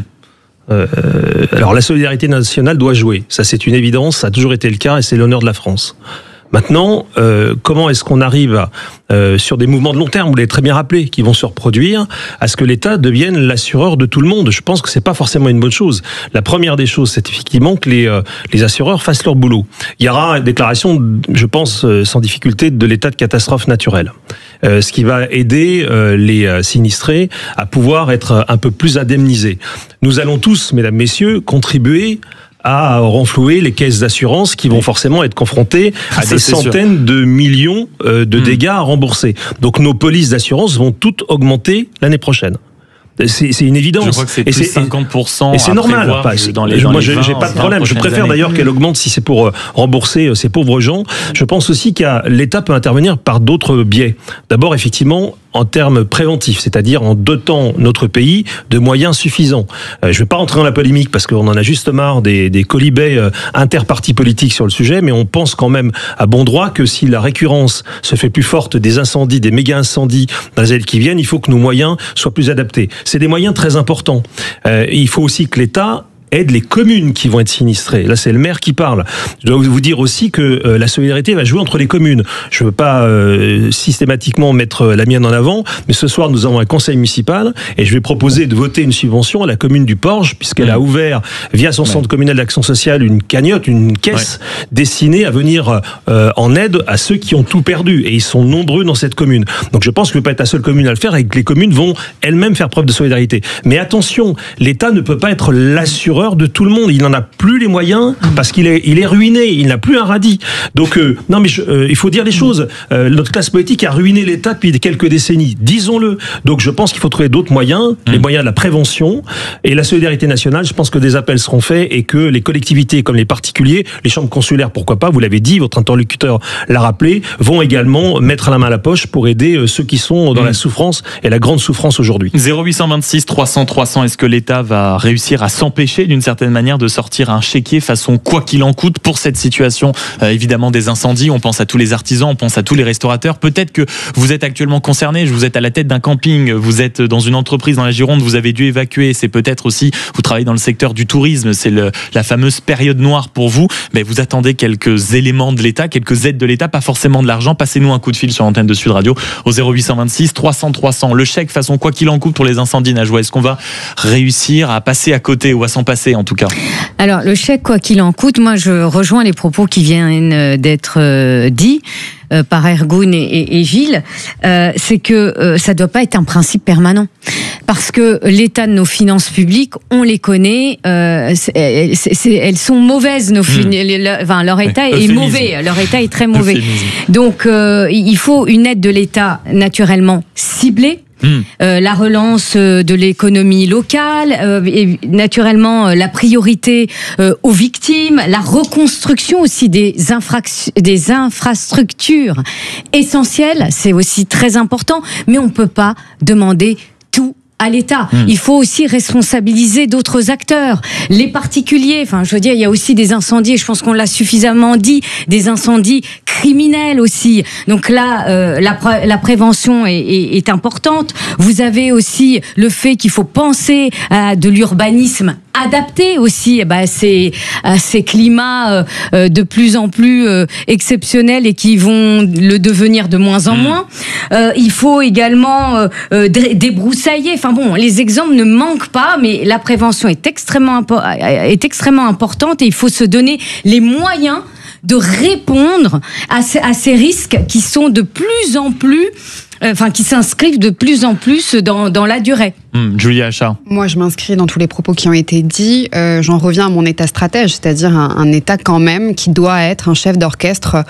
Alors la solidarité nationale doit jouer, ça c'est une évidence, ça a toujours été le cas et c'est l'honneur de la France. Maintenant, comment est-ce qu'on arrive sur des mouvements de long terme, vous l'avez très bien rappelé, qui vont se reproduire, à ce que l'État devienne l'assureur de tout le monde? Je pense que c'est pas forcément une bonne chose. La première des choses, c'est effectivement que les assureurs fassent leur boulot. Il y aura une déclaration, je pense, sans difficulté, de l'état de catastrophe naturelle. Ce qui va aider les sinistrés à pouvoir être un peu plus indemnisés. Nous allons tous, mesdames, messieurs, contribuer à renflouer les caisses d'assurance qui vont forcément être confrontées à des centaines de millions de dégâts à rembourser. Donc nos polices d'assurance vont toutes augmenter l'année prochaine. C'est une évidence. Je crois que c'est plus 50%. Et c'est normal. Moi, j'ai pas de problème. Je préfère d'ailleurs qu'elle augmente si c'est pour rembourser ces pauvres gens. Je pense aussi que l'État peut intervenir par d'autres biais. D'abord, effectivement, en termes préventifs, c'est-à-dire en dotant notre pays de moyens suffisants. Je ne vais pas rentrer dans la polémique parce qu'on en a juste marre des colibets interpartis politiques sur le sujet, mais on pense quand même à bon droit que si la récurrence se fait plus forte des incendies, des méga-incendies dans les années qui viennent, il faut que nos moyens soient plus adaptés. C'est des moyens très importants. Il faut aussi que l'État aide les communes qui vont être sinistrées. Là, c'est le maire qui parle. Je dois vous dire aussi que la solidarité va jouer entre les communes. Je ne veux pas systématiquement mettre la mienne en avant, mais ce soir, nous avons un conseil municipal et je vais proposer de voter une subvention à la commune du Porge, puisqu'elle a ouvert, via son centre communal d'action sociale, une cagnotte, une caisse destinée à venir en aide à ceux qui ont tout perdu. Et ils sont nombreux dans cette commune. Donc je pense que je ne vais pas être la seule commune à le faire et que les communes vont elles-mêmes faire preuve de solidarité. Mais attention, l'État ne peut pas être l'assureur de tout le monde. Il n'en a plus les moyens parce qu'il est ruiné. Il n'a plus un radis. Donc, non, mais il faut dire les choses. Notre classe politique a ruiné l'État depuis quelques décennies. Disons-le. Donc, je pense qu'il faut trouver d'autres moyens, les moyens de la prévention et la solidarité nationale. Je pense que des appels seront faits et que les collectivités comme les particuliers, les chambres consulaires, pourquoi pas, vous l'avez dit, votre interlocuteur l'a rappelé, vont également mettre la main à la poche pour aider ceux qui sont dans la souffrance et la grande souffrance aujourd'hui. 0826 300 300, est-ce que l'État va réussir à s'empêcher d'une certaine manière de sortir un chéquier façon quoi qu'il en coûte pour cette situation évidemment des incendies? On pense à tous les artisans, on pense à tous les restaurateurs. Peut-être que vous êtes actuellement concerné, vous êtes à la tête d'un camping, vous êtes dans une entreprise dans la Gironde, vous avez dû évacuer, c'est peut-être aussi, vous travaillez dans le secteur du tourisme, c'est la fameuse période noire pour vous, mais vous attendez quelques éléments de l'État, quelques aides de l'État, pas forcément de l'argent. Passez-nous un coup de fil sur l'antenne de Sud Radio au 0826 300 300. Le chèque façon quoi qu'il en coûte pour les incendies, Najwa, est-ce qu'on va réussir à passer à côté ou à s'en passer en tout cas? Alors le chèque quoi qu'il en coûte, moi je rejoins les propos qui viennent d'être dits par Ergun et Gilles, c'est que ça doit pas être un principe permanent. Parce que l'état de nos finances publiques, on les connaît, elles sont mauvaises, leur état est mauvais, leur état est très mauvais. Donc il faut une aide de l'État naturellement ciblée. La relance de l'économie locale, et naturellement la priorité aux victimes, la reconstruction aussi des infrastructures essentielles, c'est aussi très important, mais on peut pas demander tout à l'État. Il faut aussi responsabiliser d'autres acteurs, les particuliers. Enfin, je veux dire, il y a aussi des incendies, je pense qu'on l'a suffisamment dit, des incendies criminels aussi. Donc là, la prévention est importante. Vous avez aussi le fait qu'il faut penser à de l'urbanisme adapté aussi à ces climats de plus en plus exceptionnels et qui vont le devenir de moins en moins. Il faut également débroussailler. Enfin bon, les exemples ne manquent pas, mais la prévention est extrêmement importante et il faut se donner les moyens de répondre à ces risques qui sont de plus en plus, qui s'inscrivent de plus en plus dans la durée. Julia Achard. Moi, je m'inscris dans tous les propos qui ont été dits. J'en reviens à mon État stratège, c'est-à-dire un État quand même qui doit être un chef d'orchestre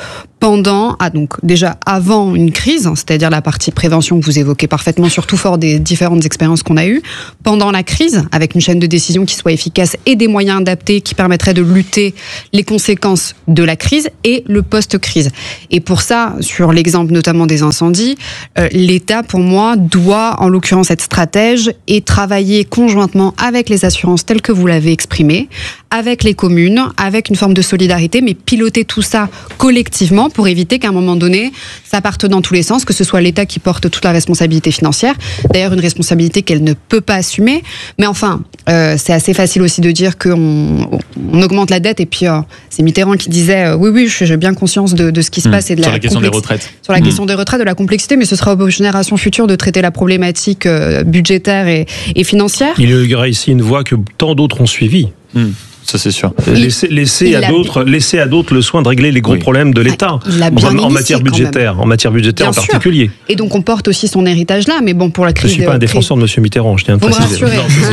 donc déjà avant une crise, c'est-à-dire la partie prévention que vous évoquez parfaitement, surtout fort des différentes expériences qu'on a eues, pendant la crise, avec une chaîne de décision qui soit efficace et des moyens adaptés qui permettraient de lutter les conséquences de la crise et le post-crise. Et pour ça, sur l'exemple notamment des incendies, l'État, pour moi, doit, en l'occurrence, être stratège et travailler conjointement avec les assurances telles que vous l'avez exprimé, avec les communes, avec une forme de solidarité, mais piloter tout ça collectivement pour éviter qu'à un moment donné, ça parte dans tous les sens, que ce soit l'État qui porte toute la responsabilité financière, d'ailleurs une responsabilité qu'elle ne peut pas assumer, mais enfin, c'est assez facile aussi de dire qu'on augmente la dette, et puis c'est Mitterrand qui disait oui, j'ai bien conscience de ce qui se passe et de sur la question des retraites. Sur la question des retraites, de la complexité, mais ce sera aux générations futures de traiter la problématique budgétaire et financière. Il y aura ici une voie que tant d'autres ont suivie. Ça, c'est sûr. Laisser à d'autres le soin de régler les gros problèmes de l'État en matière budgétaire, en particulier. Et donc on porte aussi son héritage là, mais bon, pour la crise. Je ne suis pas un défenseur de M. Mitterrand, je tiens à préciser.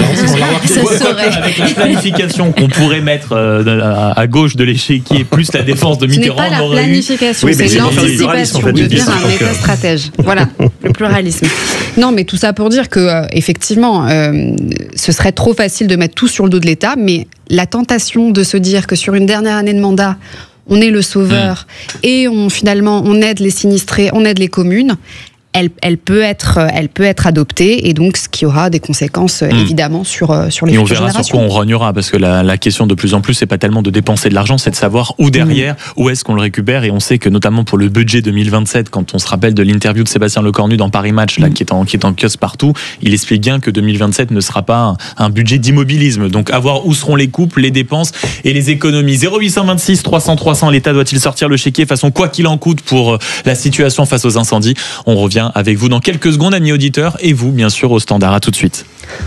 Avec la planification qu'on pourrait mettre à gauche de l'échiquier, plus la défense de Mitterrand. Ce n'est pas la planification, c'est l'anticipation de dire un État stratège. Voilà, le pluralisme. Non, mais tout ça pour dire que effectivement, ce serait trop facile de mettre tout sur le dos de l'État, mais la tentation de se dire que sur une dernière année de mandat, on est le sauveur et finalement on aide les sinistrés, on aide les communes, elle peut être adoptée, et donc ce qui aura des conséquences évidemment sur les futures générations. Et on verra sur quoi on rognera, parce que la question de plus en plus, c'est pas tellement de dépenser de l'argent, c'est de savoir où derrière, où est-ce qu'on le récupère. Et on sait que notamment pour le budget 2027, quand on se rappelle de l'interview de Sébastien Lecornu dans Paris Match, là, qui est en kiosque partout, il explique bien que 2027 ne sera pas un budget d'immobilisme. Donc à voir où seront les coupes, les dépenses et les économies. 0826 300 300, l'État doit-il sortir le chéquier façon quoi qu'il en coûte pour la situation face aux incendies? On revient avec vous dans quelques secondes, amis auditeurs, et vous, bien sûr, au standard. À tout de suite.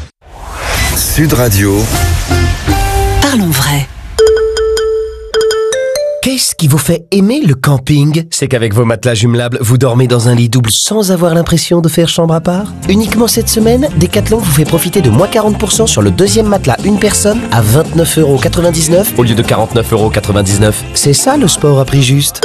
Sud Radio. Parlons vrai. Qu'est-ce qui vous fait aimer le camping? C'est qu'avec vos matelas jumelables, vous dormez dans un lit double sans avoir l'impression de faire chambre à part? Uniquement cette semaine, Decathlon vous fait profiter de moins 40% sur le deuxième matelas une personne à 29,99€ au lieu de 49,99€. C'est ça le sport à prix juste.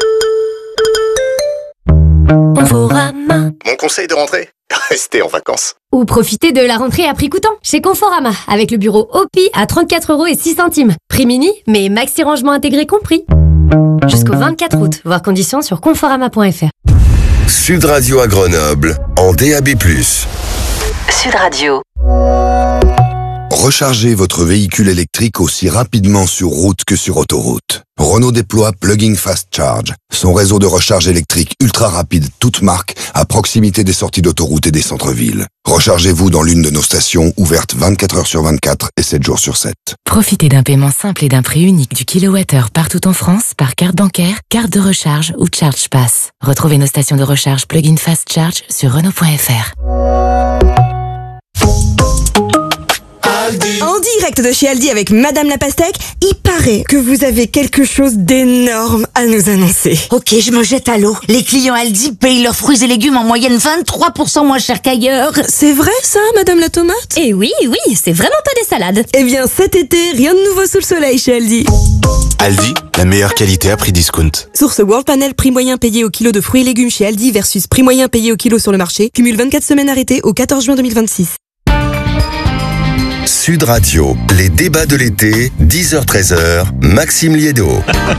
Conforama. Mon conseil de rentrée, restez en vacances. Ou profitez de la rentrée à prix coûtant chez Conforama avec le bureau OPI à 34,06€. Prix mini, mais maxi rangement intégré compris. Jusqu'au 24 août, voir conditions sur conforama.fr. Sud Radio à Grenoble, en DAB+. Sud Radio. Rechargez votre véhicule électrique aussi rapidement sur route que sur autoroute. Renault déploie Plug-in Fast Charge, son réseau de recharge électrique ultra rapide, toute marque, à proximité des sorties d'autoroute et des centres-villes. Rechargez-vous dans l'une de nos stations, ouvertes 24 heures sur 24 et 7 jours sur 7. Profitez d'un paiement simple et d'un prix unique du kilowattheure partout en France par carte bancaire, carte de recharge ou Charge Pass. Retrouvez nos stations de recharge Plug-in Fast Charge sur Renault.fr. En direct de chez Aldi avec Madame la Pastèque, il paraît que vous avez quelque chose d'énorme à nous annoncer. Ok, je me jette à l'eau. Les clients Aldi payent leurs fruits et légumes en moyenne 23% moins cher qu'ailleurs. C'est vrai ça, Madame la Tomate? Eh oui, c'est vraiment pas des salades. Eh bien cet été, rien de nouveau sous le soleil chez Aldi. Aldi, la meilleure qualité à prix discount. Source World Panel, prix moyen payé au kilo de fruits et légumes chez Aldi versus prix moyen payé au kilo sur le marché. Cumule 24 semaines arrêtées au 14 juin 2026. Sud Radio, les débats de l'été, 10h-13h, Maxime Liédo.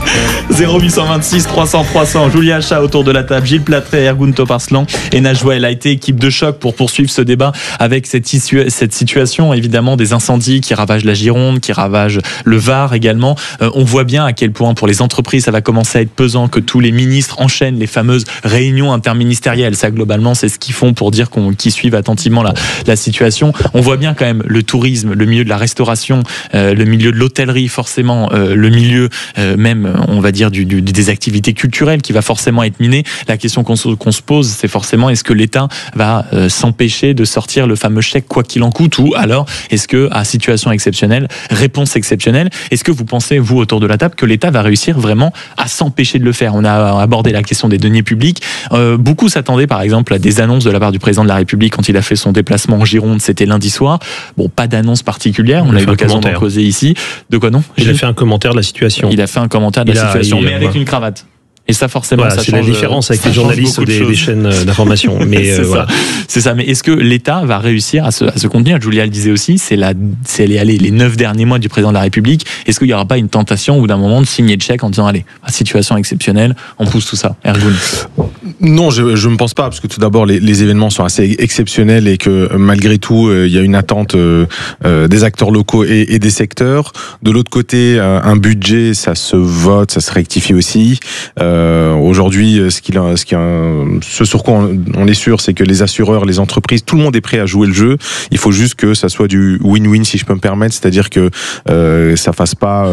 0826 300 300, Julia Chat autour de la table, Gilles Platré, Ergun Toparslan et Najwa El Haïté, équipe de choc pour poursuivre ce débat avec cette situation évidemment des incendies qui ravagent la Gironde, qui ravagent le Var également. On voit bien à quel point pour les entreprises ça va commencer à être pesant, que tous les ministres enchaînent les fameuses réunions interministérielles. Ça globalement c'est ce qu'ils font pour dire qu'ils suivent attentivement la situation. On voit bien quand même le tourisme, le milieu de la restauration, le milieu de l'hôtellerie forcément, le milieu même on va dire des activités culturelles qui va forcément être miné. La question qu'on se pose c'est forcément est-ce que l'État va s'empêcher de sortir le fameux chèque quoi qu'il en coûte, ou alors est-ce que à situation exceptionnelle, réponse exceptionnelle, est-ce que vous pensez vous autour de la table que l'État va réussir vraiment à s'empêcher de le faire? On a abordé la question des deniers publics. Beaucoup s'attendaient par exemple à des annonces de la part du président de la République quand il a fait son déplacement en Gironde, c'était lundi soir. Bon, pas d'annonce particulière, on a eu l'occasion d'en causer ici. De quoi non? Il a fait un commentaire de la situation. Il a fait un commentaire de la situation, mais avec une cravate. Et ça, forcément, voilà, ça c'est change. la différence avec les journalistes des chaînes d'information. Mais voilà. C'est ça. Mais est-ce que l'État va réussir à se contenir? Julia le disait aussi, c'est les 9 derniers mois du président de la République. Est-ce qu'il n'y aura pas une tentation ou d'un moment de signer le chèque en disant allez, situation exceptionnelle, on pousse tout ça? Ergun? Non, je ne pense pas, parce que tout d'abord les événements sont assez exceptionnels et que malgré tout il y a une attente des acteurs locaux et des secteurs. De l'autre côté, un budget, ça se vote, ça se rectifie aussi. Aujourd'hui, ce sur quoi on est sûr, c'est que les assureurs, les entreprises, tout le monde est prêt à jouer le jeu. Il faut juste que ça soit du win-win, si je peux me permettre, c'est-à-dire que ça fasse pas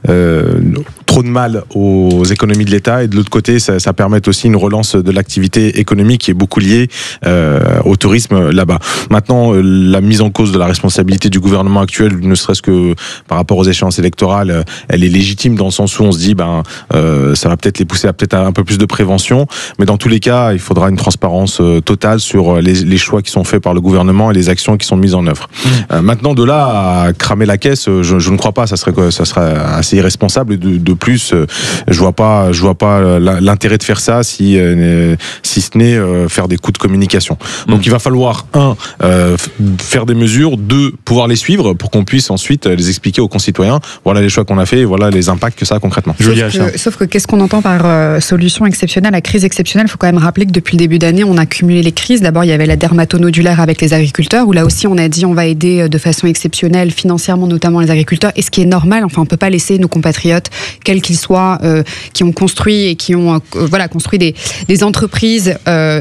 trop de mal aux économies de l'État, et de l'autre côté, ça permette aussi une relance de l'activité économique qui est beaucoup liée au tourisme là-bas. Maintenant, la mise en cause de la responsabilité du gouvernement actuel, ne serait-ce que par rapport aux échéances électorales, elle est légitime dans le sens où on se dit ça va peut-être les pousser à peut-être un peu plus de prévention, mais dans tous les cas, il faudra une transparence totale sur les choix qui sont faits par le gouvernement et les actions qui sont mises en œuvre. Maintenant, de là à cramer la caisse, je ne crois pas, ça serait assez irresponsable, et de plus, je vois pas l'intérêt de faire ça si ce n'est faire des coups de communication. Donc il va falloir faire des mesures, 2, pouvoir les suivre pour qu'on puisse ensuite les expliquer aux concitoyens. Voilà les choix qu'on a fait, et voilà les impacts que ça a concrètement. Sauf que qu'est-ce qu'on entend par solution exceptionnelle à crise exceptionnelle? Il faut quand même rappeler que depuis le début d'année, on a cumulé les crises. D'abord, il y avait la dermatonodulaire avec les agriculteurs, où là aussi on a dit on va aider de façon exceptionnelle financièrement notamment les agriculteurs, et ce qui est normal. Enfin, on peut pas laisser nos compatriotes, quels qu'ils soient, qui ont construit et qui ont construit des entreprises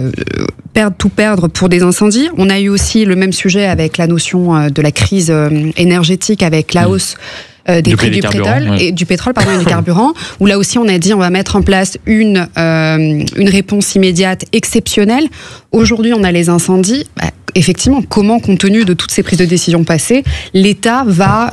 perdre pour des incendies. On a eu aussi le même sujet avec la notion de la crise énergétique, avec la hausse des prix du pétrole et du carburant, où là aussi on a dit on va mettre en place une réponse immédiate exceptionnelle. Aujourd'hui on a les incendies. Effectivement, comment, compte tenu de toutes ces prises de décision passées, l'État va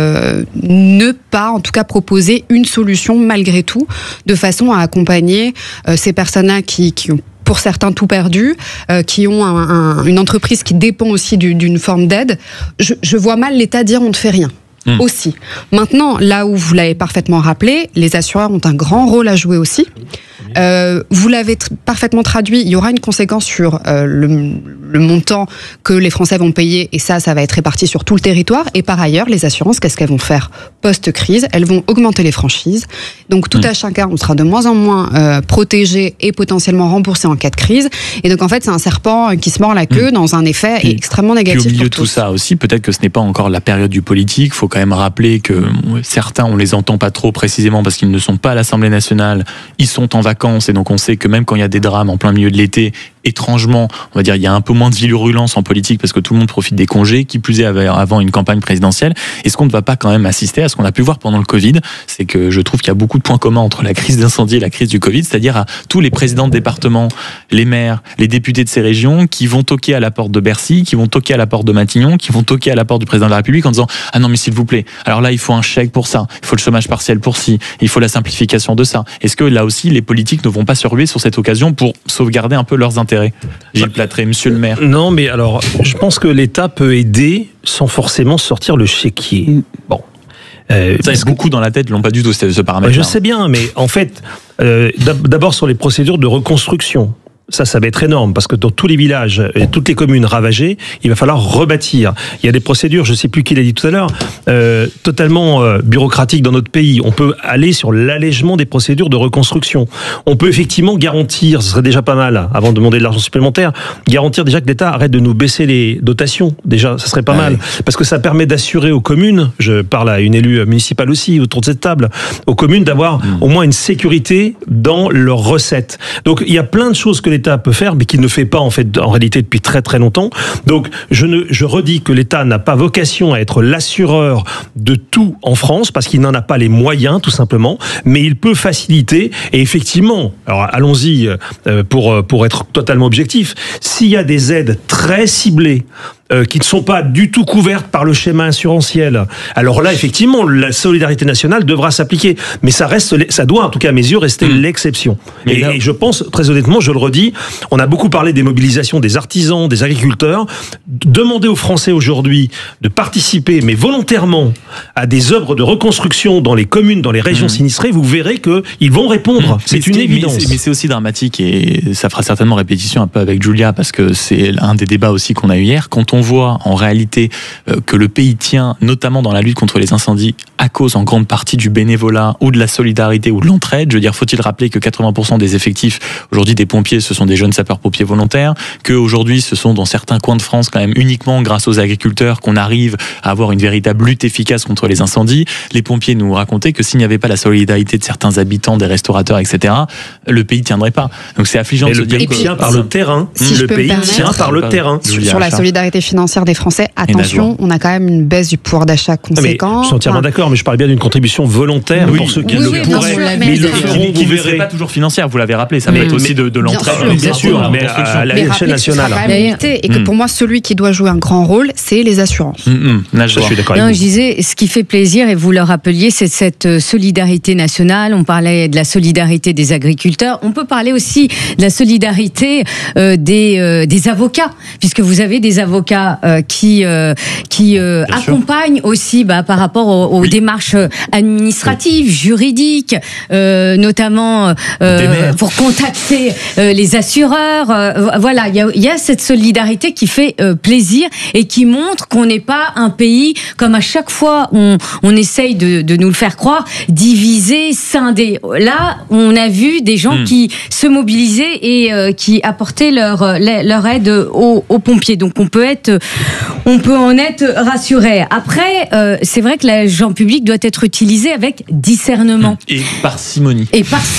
ne pas, en tout cas, proposer une solution malgré tout, de façon à accompagner ces personnes-là qui ont, pour certains, tout perdu, qui ont une entreprise qui dépend aussi d'une forme d'aide. Je vois mal l'État dire on ne fait rien. Aussi. Maintenant, là où vous l'avez parfaitement rappelé, les assureurs ont un grand rôle à jouer aussi. Vous l'avez parfaitement traduit, il y aura une conséquence sur le montant que les Français vont payer, et ça va être réparti sur tout le territoire. Et par ailleurs, les assurances, qu'est-ce qu'elles vont faire post-crise? Elles vont augmenter les franchises. Donc tout à chacun, on sera de moins en moins protégé et potentiellement remboursé en cas de crise. Et donc en fait, c'est un serpent qui se mord la queue dans un effet extrêmement négatif. Puis au milieu de tout ça aussi, peut-être que ce n'est pas encore la période du politique. Il faut quand même rappeler que certains, on les entend pas trop précisément parce qu'ils ne sont pas à l'Assemblée nationale. Ils sont en vacances, et donc on sait que même quand il y a des drames en plein milieu de l'été, étrangement, on va dire, il y a un peu moins de virulence en politique parce que tout le monde profite des congés, qui plus est avant une campagne présidentielle. Est-ce qu'on ne va pas quand même assister à ce qu'on a pu voir pendant le Covid? C'est que je trouve qu'il y a beaucoup de points communs entre la crise d'incendie et la crise du Covid, c'est-à-dire à tous les présidents de département, les maires, les députés de ces régions qui vont toquer à la porte de Bercy, qui vont toquer à la porte de Matignon, qui vont toquer à la porte du président de la République en disant « Ah non, mais s'il vous plaît, alors là, il faut un chèque pour ça, il faut le chômage partiel pour ci, il faut la simplification de ça. » Est-ce que là aussi, les politiques ne vont pas se ruer sur cette occasion pour sauvegarder un peu leurs intérêts? Gilles Platré, monsieur le maire. Non, mais alors, je pense que l'État peut aider sans forcément sortir le chéquier. Bon. Ça, beaucoup dans la tête l'ont pas du tout ce paramètre. Je sais bien, mais en fait, d'abord sur les procédures de reconstruction. ça va être énorme, parce que dans tous les villages et toutes les communes ravagées, il va falloir rebâtir. Il y a des procédures, je ne sais plus qui l'a dit tout à l'heure, totalement bureaucratiques dans notre pays. On peut aller sur l'allègement des procédures de reconstruction. On peut effectivement garantir, ce serait déjà pas mal, avant de demander de l'argent supplémentaire, garantir déjà que l'État arrête de nous baisser les dotations. Déjà, ça serait pas mal. Parce que ça permet d'assurer aux communes, je parle à une élue municipale aussi, autour de cette table, aux communes d'avoir au moins une sécurité dans leurs recettes. Donc, il y a plein de choses que l'État peut faire, mais qu'il ne fait pas en réalité depuis très très longtemps. Donc je redis que l'État n'a pas vocation à être l'assureur de tout en France, parce qu'il n'en a pas les moyens tout simplement, mais il peut faciliter. Et effectivement, alors allons-y pour être totalement objectif, s'il y a des aides très ciblées qui ne sont pas du tout couvertes par le schéma assurantiel, alors là, effectivement, la solidarité nationale devra s'appliquer. Mais ça doit, en tout cas à mes yeux, rester l'exception. Et je pense, très honnêtement, je le redis, on a beaucoup parlé des mobilisations des artisans, des agriculteurs. Demandez aux Français aujourd'hui de participer, mais volontairement, à des œuvres de reconstruction dans les communes, dans les régions sinistrées, vous verrez qu'ils vont répondre. C'est une évidence. Mais c'est aussi dramatique, et ça fera certainement répétition un peu avec Julia, parce que c'est un des débats aussi qu'on a eu hier. Quand on voit en réalité que le pays tient, notamment dans la lutte contre les incendies, à cause en grande partie du bénévolat ou de la solidarité ou de l'entraide. Je veux dire, faut-il rappeler que 80% des effectifs aujourd'hui des pompiers, ce sont des jeunes sapeurs-pompiers volontaires, qu'aujourd'hui ce sont dans certains coins de France quand même uniquement grâce aux agriculteurs qu'on arrive à avoir une véritable lutte efficace contre les incendies. Les pompiers nous racontaient que s'il n'y avait pas la solidarité de certains habitants, des restaurateurs, etc., le pays tiendrait pas. Donc c'est affligeant de se dire que... Le pays tient par le terrain. Le pays tient par le terrain. Sur la solidarité financière des Français, attention, on a quand même une baisse du pouvoir d'achat conséquent. Je suis entièrement d'accord, mais je parle bien d'une contribution volontaire pour ceux qui le pourraient. Mais ils le feront, qui ne serait pas toujours financière, vous l'avez rappelé, ça peut être aussi de l'entraide. Bien sûr, mais à l'échelle nationale. Et que pour moi, celui qui doit jouer un grand rôle, c'est les assurances. Je suis d'accord avec vous. Je disais, ce qui fait plaisir, et vous le rappeliez, c'est cette solidarité nationale. On parlait de la solidarité des agriculteurs. On peut parler aussi de la solidarité des avocats, puisque vous avez des avocats qui accompagnent aussi par rapport aux démarches administratives, juridiques, notamment pour contacter les assureurs. Voilà, il y a cette solidarité qui fait plaisir et qui montre qu'on n'est pas un pays, comme à chaque fois on essaye de nous le faire croire, divisé, scindé. Là, on a vu des gens qui se mobilisaient et qui apportaient leur aide aux pompiers. Donc on peut en être rassuré. Après, c'est vrai que l'argent public doit être utilisé avec discernement. Et parcimonie.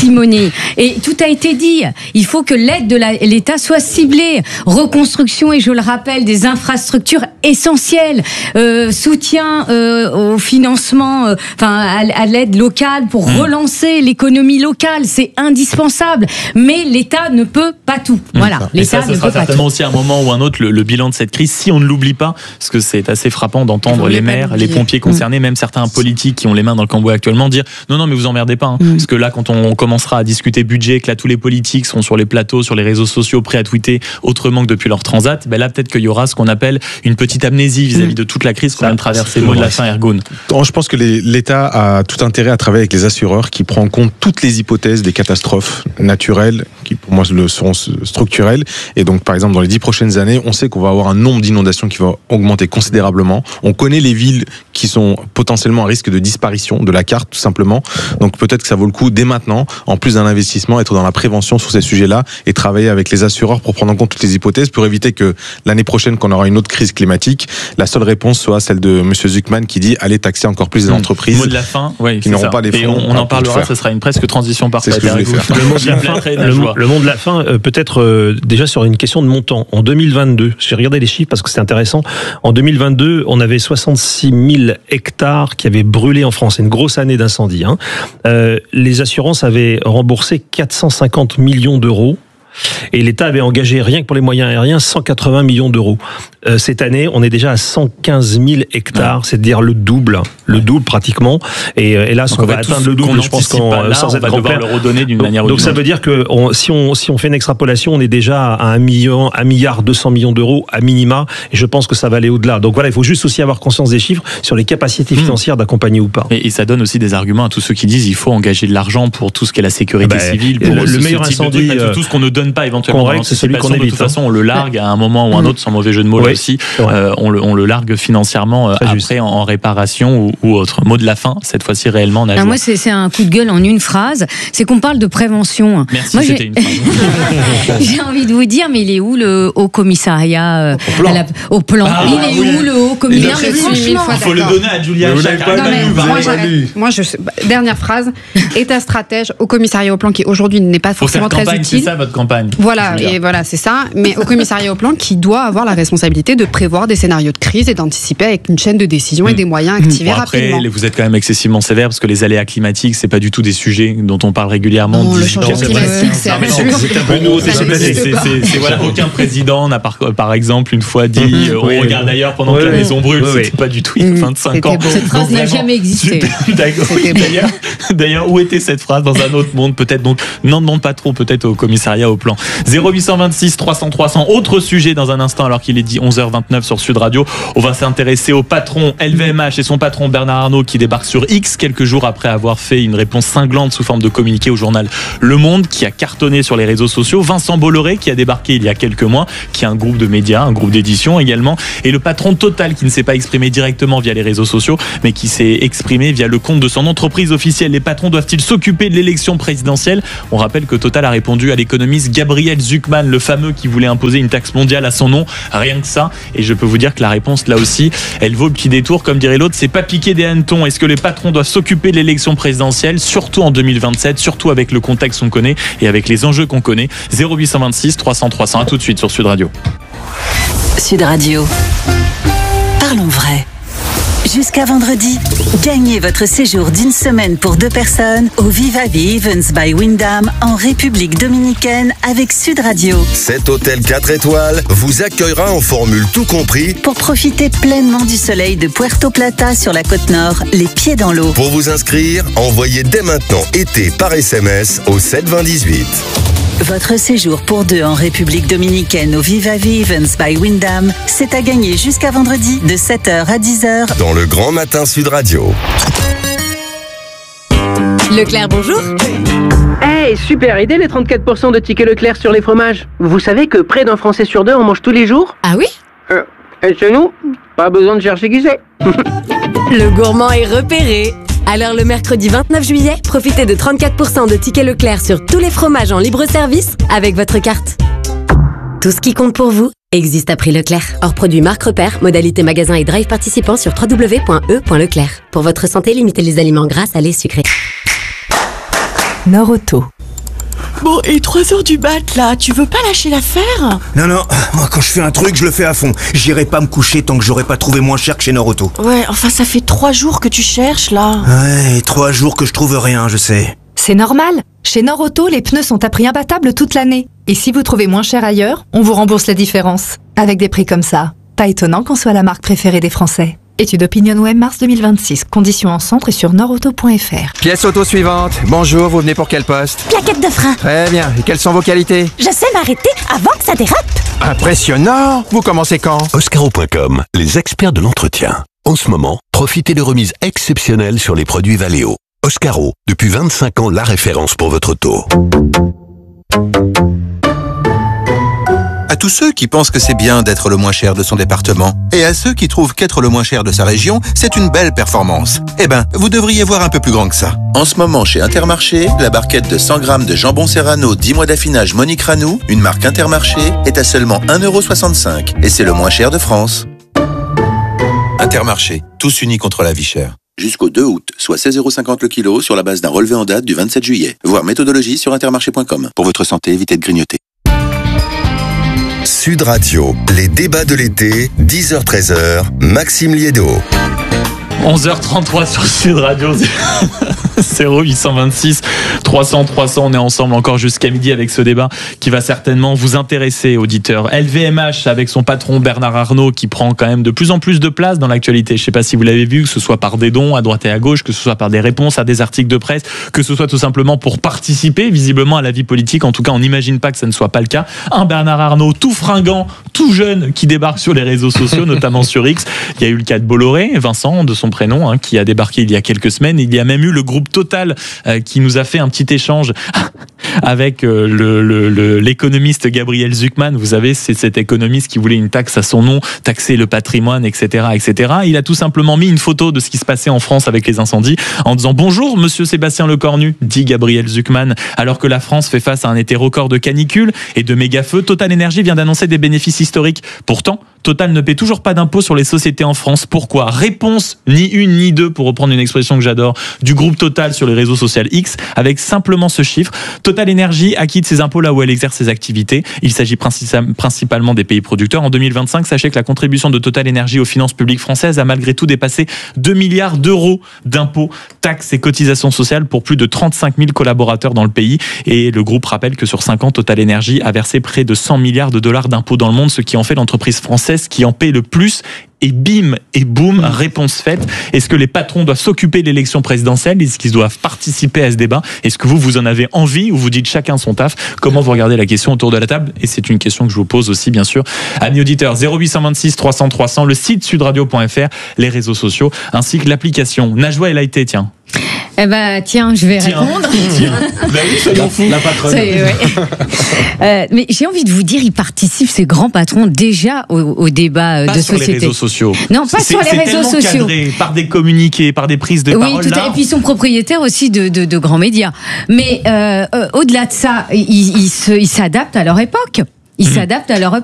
Et tout a été dit. Il faut que l'aide de l'État soit ciblée. Reconstruction, et je le rappelle, des infrastructures essentielles. Soutien au financement, à l'aide locale pour relancer l'économie locale. C'est indispensable. Mais l'État ne peut pas tout. Voilà. L'État ne peut pas tout. Ça sera certainement aussi à un moment ou un autre le bilan de cette crise, si on ne l'oublie pas, parce que c'est assez frappant d'entendre les maires, les pompiers concernés, même certains politiques qui ont les mains dans le cambouis actuellement, dire non, mais vous emmerdez pas. Parce que là, quand on commencera à discuter budget, que là, tous les politiques seront sur les plateaux, sur les réseaux sociaux, prêts à tweeter autrement que depuis leur transat, là, peut-être qu'il y aura ce qu'on appelle une petite amnésie vis-à-vis de toute la crise qu'on vient de traverser. Le mot de la fin, Ergun. Je pense que l'État a tout intérêt à travailler avec les assureurs, qui prend en compte toutes les hypothèses des catastrophes naturelles, qui pour moi seront structurelles. Et donc, par exemple, dans les 10 prochaines années, on sait qu'on va avoir un nombre d'inondations qui va augmenter considérablement. On connaît les villes qui sont potentiellement à risque de disparition de la carte, tout simplement. Donc peut-être que ça vaut le coup, dès maintenant, en plus d'un investissement, être dans la prévention sur ces sujets-là et travailler avec les assureurs pour prendre en compte toutes les hypothèses, pour éviter que l'année prochaine, quand on aura une autre crise climatique, la seule réponse soit celle de M. Zuckman qui dit allez taxer encore plus les entreprises. Mot de la fin, qui n'auront pas les fonds. Et on en parlera, ce sera une presque transition parfaite. C'est ce que je vais faire. Le mot de la fin, peut-être déjà sur une question de montant. En 2022, j'ai regardé les chiffres parce que c'est intéressant. En 2022, on avait 66 000 hectares qui avaient brûlé en France. C'est une grosse année d'incendie. Les assurances avaient remboursé 450 millions d'euros. Et l'État avait engagé, rien que pour les moyens aériens, 180 millions d'euros. Cette année, on est déjà à 115 000 hectares, c'est-à-dire le double pratiquement. Et hélas, on va atteindre le double, je pense, sans être on va devoir le redonner d'une manière ou d'une autre. Donc ça veut dire que si on fait une extrapolation, on est déjà à 1 milliard 200 millions d'euros à minima, et je pense que ça va aller au-delà. Donc voilà, il faut juste aussi avoir conscience des chiffres sur les capacités financières d'accompagner ou pas. Et ça donne aussi des arguments à tous ceux qui disent il faut engager de l'argent pour tout ce qui est la sécurité civile, pour le meilleur incendie, tout ce qu'on nous donne donne pas éventuellement Qu'on règle, c'est celui qu'on de évite, toute façon, on le largue à un moment ou un autre, sans mauvais jeu de mots là aussi. On le largue financièrement après en réparation ou autre. Mot de la fin, cette fois-ci réellement. Moi, c'est un coup de gueule en une phrase. C'est qu'on parle de prévention. Merci, moi, c'était une phrase. J'ai envie de vous dire, mais il est où le haut commissariat au plan Il est où le haut commissariat? Mais franchement, il faut le donner à Julia. Dernière phrase. État stratège au commissariat au plan qui aujourd'hui n'est pas forcément très utile. C'est ça votre campagne. Voilà, et voilà, c'est ça. Mais au commissariat au plan qui doit avoir la responsabilité de prévoir des scénarios de crise et d'anticiper avec une chaîne de décision et des moyens activés rapidement. Vous êtes quand même excessivement sévère parce que les aléas climatiques, c'est pas du tout des sujets dont on parle régulièrement. Non, le changement climatique, c'est aucun président n'a par exemple une fois dit on regarde ailleurs pendant que la maison brûle. C'était pas du tout il y a 25 ans. Cette phrase n'a jamais existé. D'ailleurs, où était cette phrase dans un autre monde? Peut-être donc, n'en demande pas trop, peut-être au commissariat au plan. 0826 300 300. Autre sujet dans un instant, alors qu'il est dit 11h29 sur Sud Radio. On va s'intéresser au patron LVMH et son patron Bernard Arnault qui débarque sur X quelques jours après avoir fait une réponse cinglante sous forme de communiqué au journal Le Monde, qui a cartonné sur les réseaux sociaux. Vincent Bolloré qui a débarqué il y a quelques mois, qui est un groupe de médias, un groupe d'édition également, et le patron Total qui ne s'est pas exprimé directement via les réseaux sociaux, mais qui s'est exprimé via le compte de son entreprise officielle. Les patrons doivent-ils s'occuper de l'élection présidentielle? On rappelle que Total a répondu à l'économiste Gabriel Zucman, le fameux qui voulait imposer une taxe mondiale à son nom, rien que ça. Et je peux vous dire que la réponse, là aussi, elle vaut le petit détour, comme dirait l'autre, c'est pas piquer des hannetons. Est-ce que les patrons doivent s'occuper de l'élection présidentielle, surtout en 2027, surtout avec le contexte qu'on connaît et avec les enjeux qu'on connaît? 0826 300 300. À tout de suite sur Sud Radio. Sud Radio. Parlons vrai. Jusqu'à vendredi, gagnez votre séjour d'une semaine pour 2 personnes au Vivavi Events by Wyndham en République Dominicaine avec Sud Radio. Cet hôtel 4 étoiles vous accueillera en formule tout compris pour profiter pleinement du soleil de Puerto Plata sur la côte nord, les pieds dans l'eau. Pour vous inscrire, envoyez dès maintenant été par SMS au 72018. Votre séjour pour 2 en République Dominicaine au Vivavi Events by Wyndham, c'est à gagner jusqu'à vendredi de 7h à 10h dans le Grand Matin Sud Radio. Leclerc, bonjour. Hey, super idée les 34% de tickets Leclerc sur les fromages. Vous savez que près d'un Français sur 2 en mange tous les jours? Ah oui? Et chez nous, pas besoin de chercher qui c'est. Le gourmand est repéré. Alors le mercredi 29 juillet, profitez de 34% de tickets Leclerc sur tous les fromages en libre service avec votre carte. Tout ce qui compte pour vous existe à prix Leclerc. Hors produit marque repère, modalité magasin et drive participant sur www.e.leclerc. Pour votre santé, limitez les aliments gras, salés, sucrés. Nord-Auto. Bon, et 3h du mat, là, tu veux pas lâcher l'affaire? Non, moi quand je fais un truc, je le fais à fond. J'irai pas me coucher tant que j'aurai pas trouvé moins cher que chez Nord-Auto. Ouais, enfin ça fait 3 jours que tu cherches, là. Ouais, 3 jours que je trouve rien, je sais. C'est normal. Chez Nord-Auto, les pneus sont à prix imbattable toute l'année. Et si vous trouvez moins cher ailleurs, on vous rembourse la différence. Avec des prix comme ça, pas étonnant qu'on soit la marque préférée des Français. Étude OpinionWay mars 2026. Conditions en centre et sur nordauto.fr. Pièce auto suivante. Bonjour, vous venez pour quel poste? Plaquette de frein. Très bien. Et quelles sont vos qualités? Je sais m'arrêter avant que ça dérape. Impressionnant. Vous commencez quand? Oscaro.com, les experts de l'entretien. En ce moment, profitez de remises exceptionnelles sur les produits Valeo. Oscaro, depuis 25 ans, la référence pour votre auto. À tous ceux qui pensent que c'est bien d'être le moins cher de son département, et à ceux qui trouvent qu'être le moins cher de sa région, c'est une belle performance. Eh ben, vous devriez voir un peu plus grand que ça. En ce moment, chez Intermarché, la barquette de 100 grammes de jambon Serrano 10 mois d'affinage Monique Ranou, une marque Intermarché, est à seulement 1,65 €. Et c'est le moins cher de France. Intermarché, tous unis contre la vie chère. Jusqu'au 2 août, soit 16,50 € le kilo sur la base d'un relevé en date du 27 juillet. Voir méthodologie sur intermarché.com. Pour votre santé, évitez de grignoter. Sud Radio, les débats de l'été, 10h-13h, Maxime Liédo. 11h33 sur Sud Radio. 0826 300 300. On est ensemble encore jusqu'à midi avec ce débat qui va certainement vous intéresser, auditeurs. LVMH avec son patron Bernard Arnault qui prend quand même de plus en plus de place dans l'actualité. Je ne sais pas si vous l'avez vu, que ce soit par des dons à droite et à gauche, que ce soit par des réponses à des articles de presse, que ce soit tout simplement pour participer visiblement à la vie politique. En tout cas, on n'imagine pas que ça ne soit pas le cas. Un Bernard Arnault tout fringant, tout jeune, qui débarque sur les réseaux sociaux, notamment sur X. Il y a eu le cas de Bolloré, Vincent de son prénom, qui a débarqué il y a quelques semaines. Il y a même eu le groupe Total qui nous a fait un petit échange avec l'économiste Gabriel Zucman. Vous savez, c'est cet économiste qui voulait une taxe à son nom, taxer le patrimoine, etc., etc. Il a tout simplement mis une photo de ce qui se passait en France avec les incendies en disant « Bonjour, monsieur Sébastien Lecornu », dit Gabriel Zucman. Alors que la France fait face à un été record de canicules et de méga-feux, Total Energy vient d'annoncer des bénéfices historiques. Pourtant, Total ne paie toujours pas d'impôt sur les sociétés en France. Pourquoi ? Réponse ni une ni deux, pour reprendre une expression que j'adore, du groupe Total sur les réseaux sociaux X, avec simplement ce chiffre. Total Energy acquitte ses impôts là où elle exerce ses activités. Il s'agit principalement des pays producteurs. En 2025, sachez que la contribution de Total Energy aux finances publiques françaises a malgré tout dépassé 2 milliards d'euros d'impôts, taxes et cotisations sociales pour plus de 35 000 collaborateurs dans le pays. Et le groupe rappelle que sur 5 ans, Total Energy a versé près de 100 milliards de dollars d'impôts dans le monde, ce qui en fait l'entreprise française qui en paie le plus. Et bim et boum, réponse faite. Est-ce que les patrons doivent s'occuper de l'élection présidentielle ? Est-ce qu'ils doivent participer à ce débat ? Est-ce que vous en avez envie ou vous dites chacun son taf ? Comment vous regardez la question autour de la table ? Et c'est une question que je vous pose aussi, bien sûr. Amis auditeurs, 0826 300 300, le site sudradio.fr, les réseaux sociaux, ainsi que l'application. Najwa El Haïté, tiens. Eh ben, tiens, je vais répondre. Ben oui, soyons fous. La patronne. Mais j'ai envie de vous dire, ils participent, ces grands patrons, déjà au débat de société. Pas sur les réseaux sociaux. Non, pas sur les réseaux sociaux. C'est cadré par des communiqués, par des prises de parole. Oui, tout à fait. Et puis ils sont propriétaires aussi de grands médias. Mais au-delà de ça, ils s'adaptent à leur époque. Ils s'adaptent à leur époque.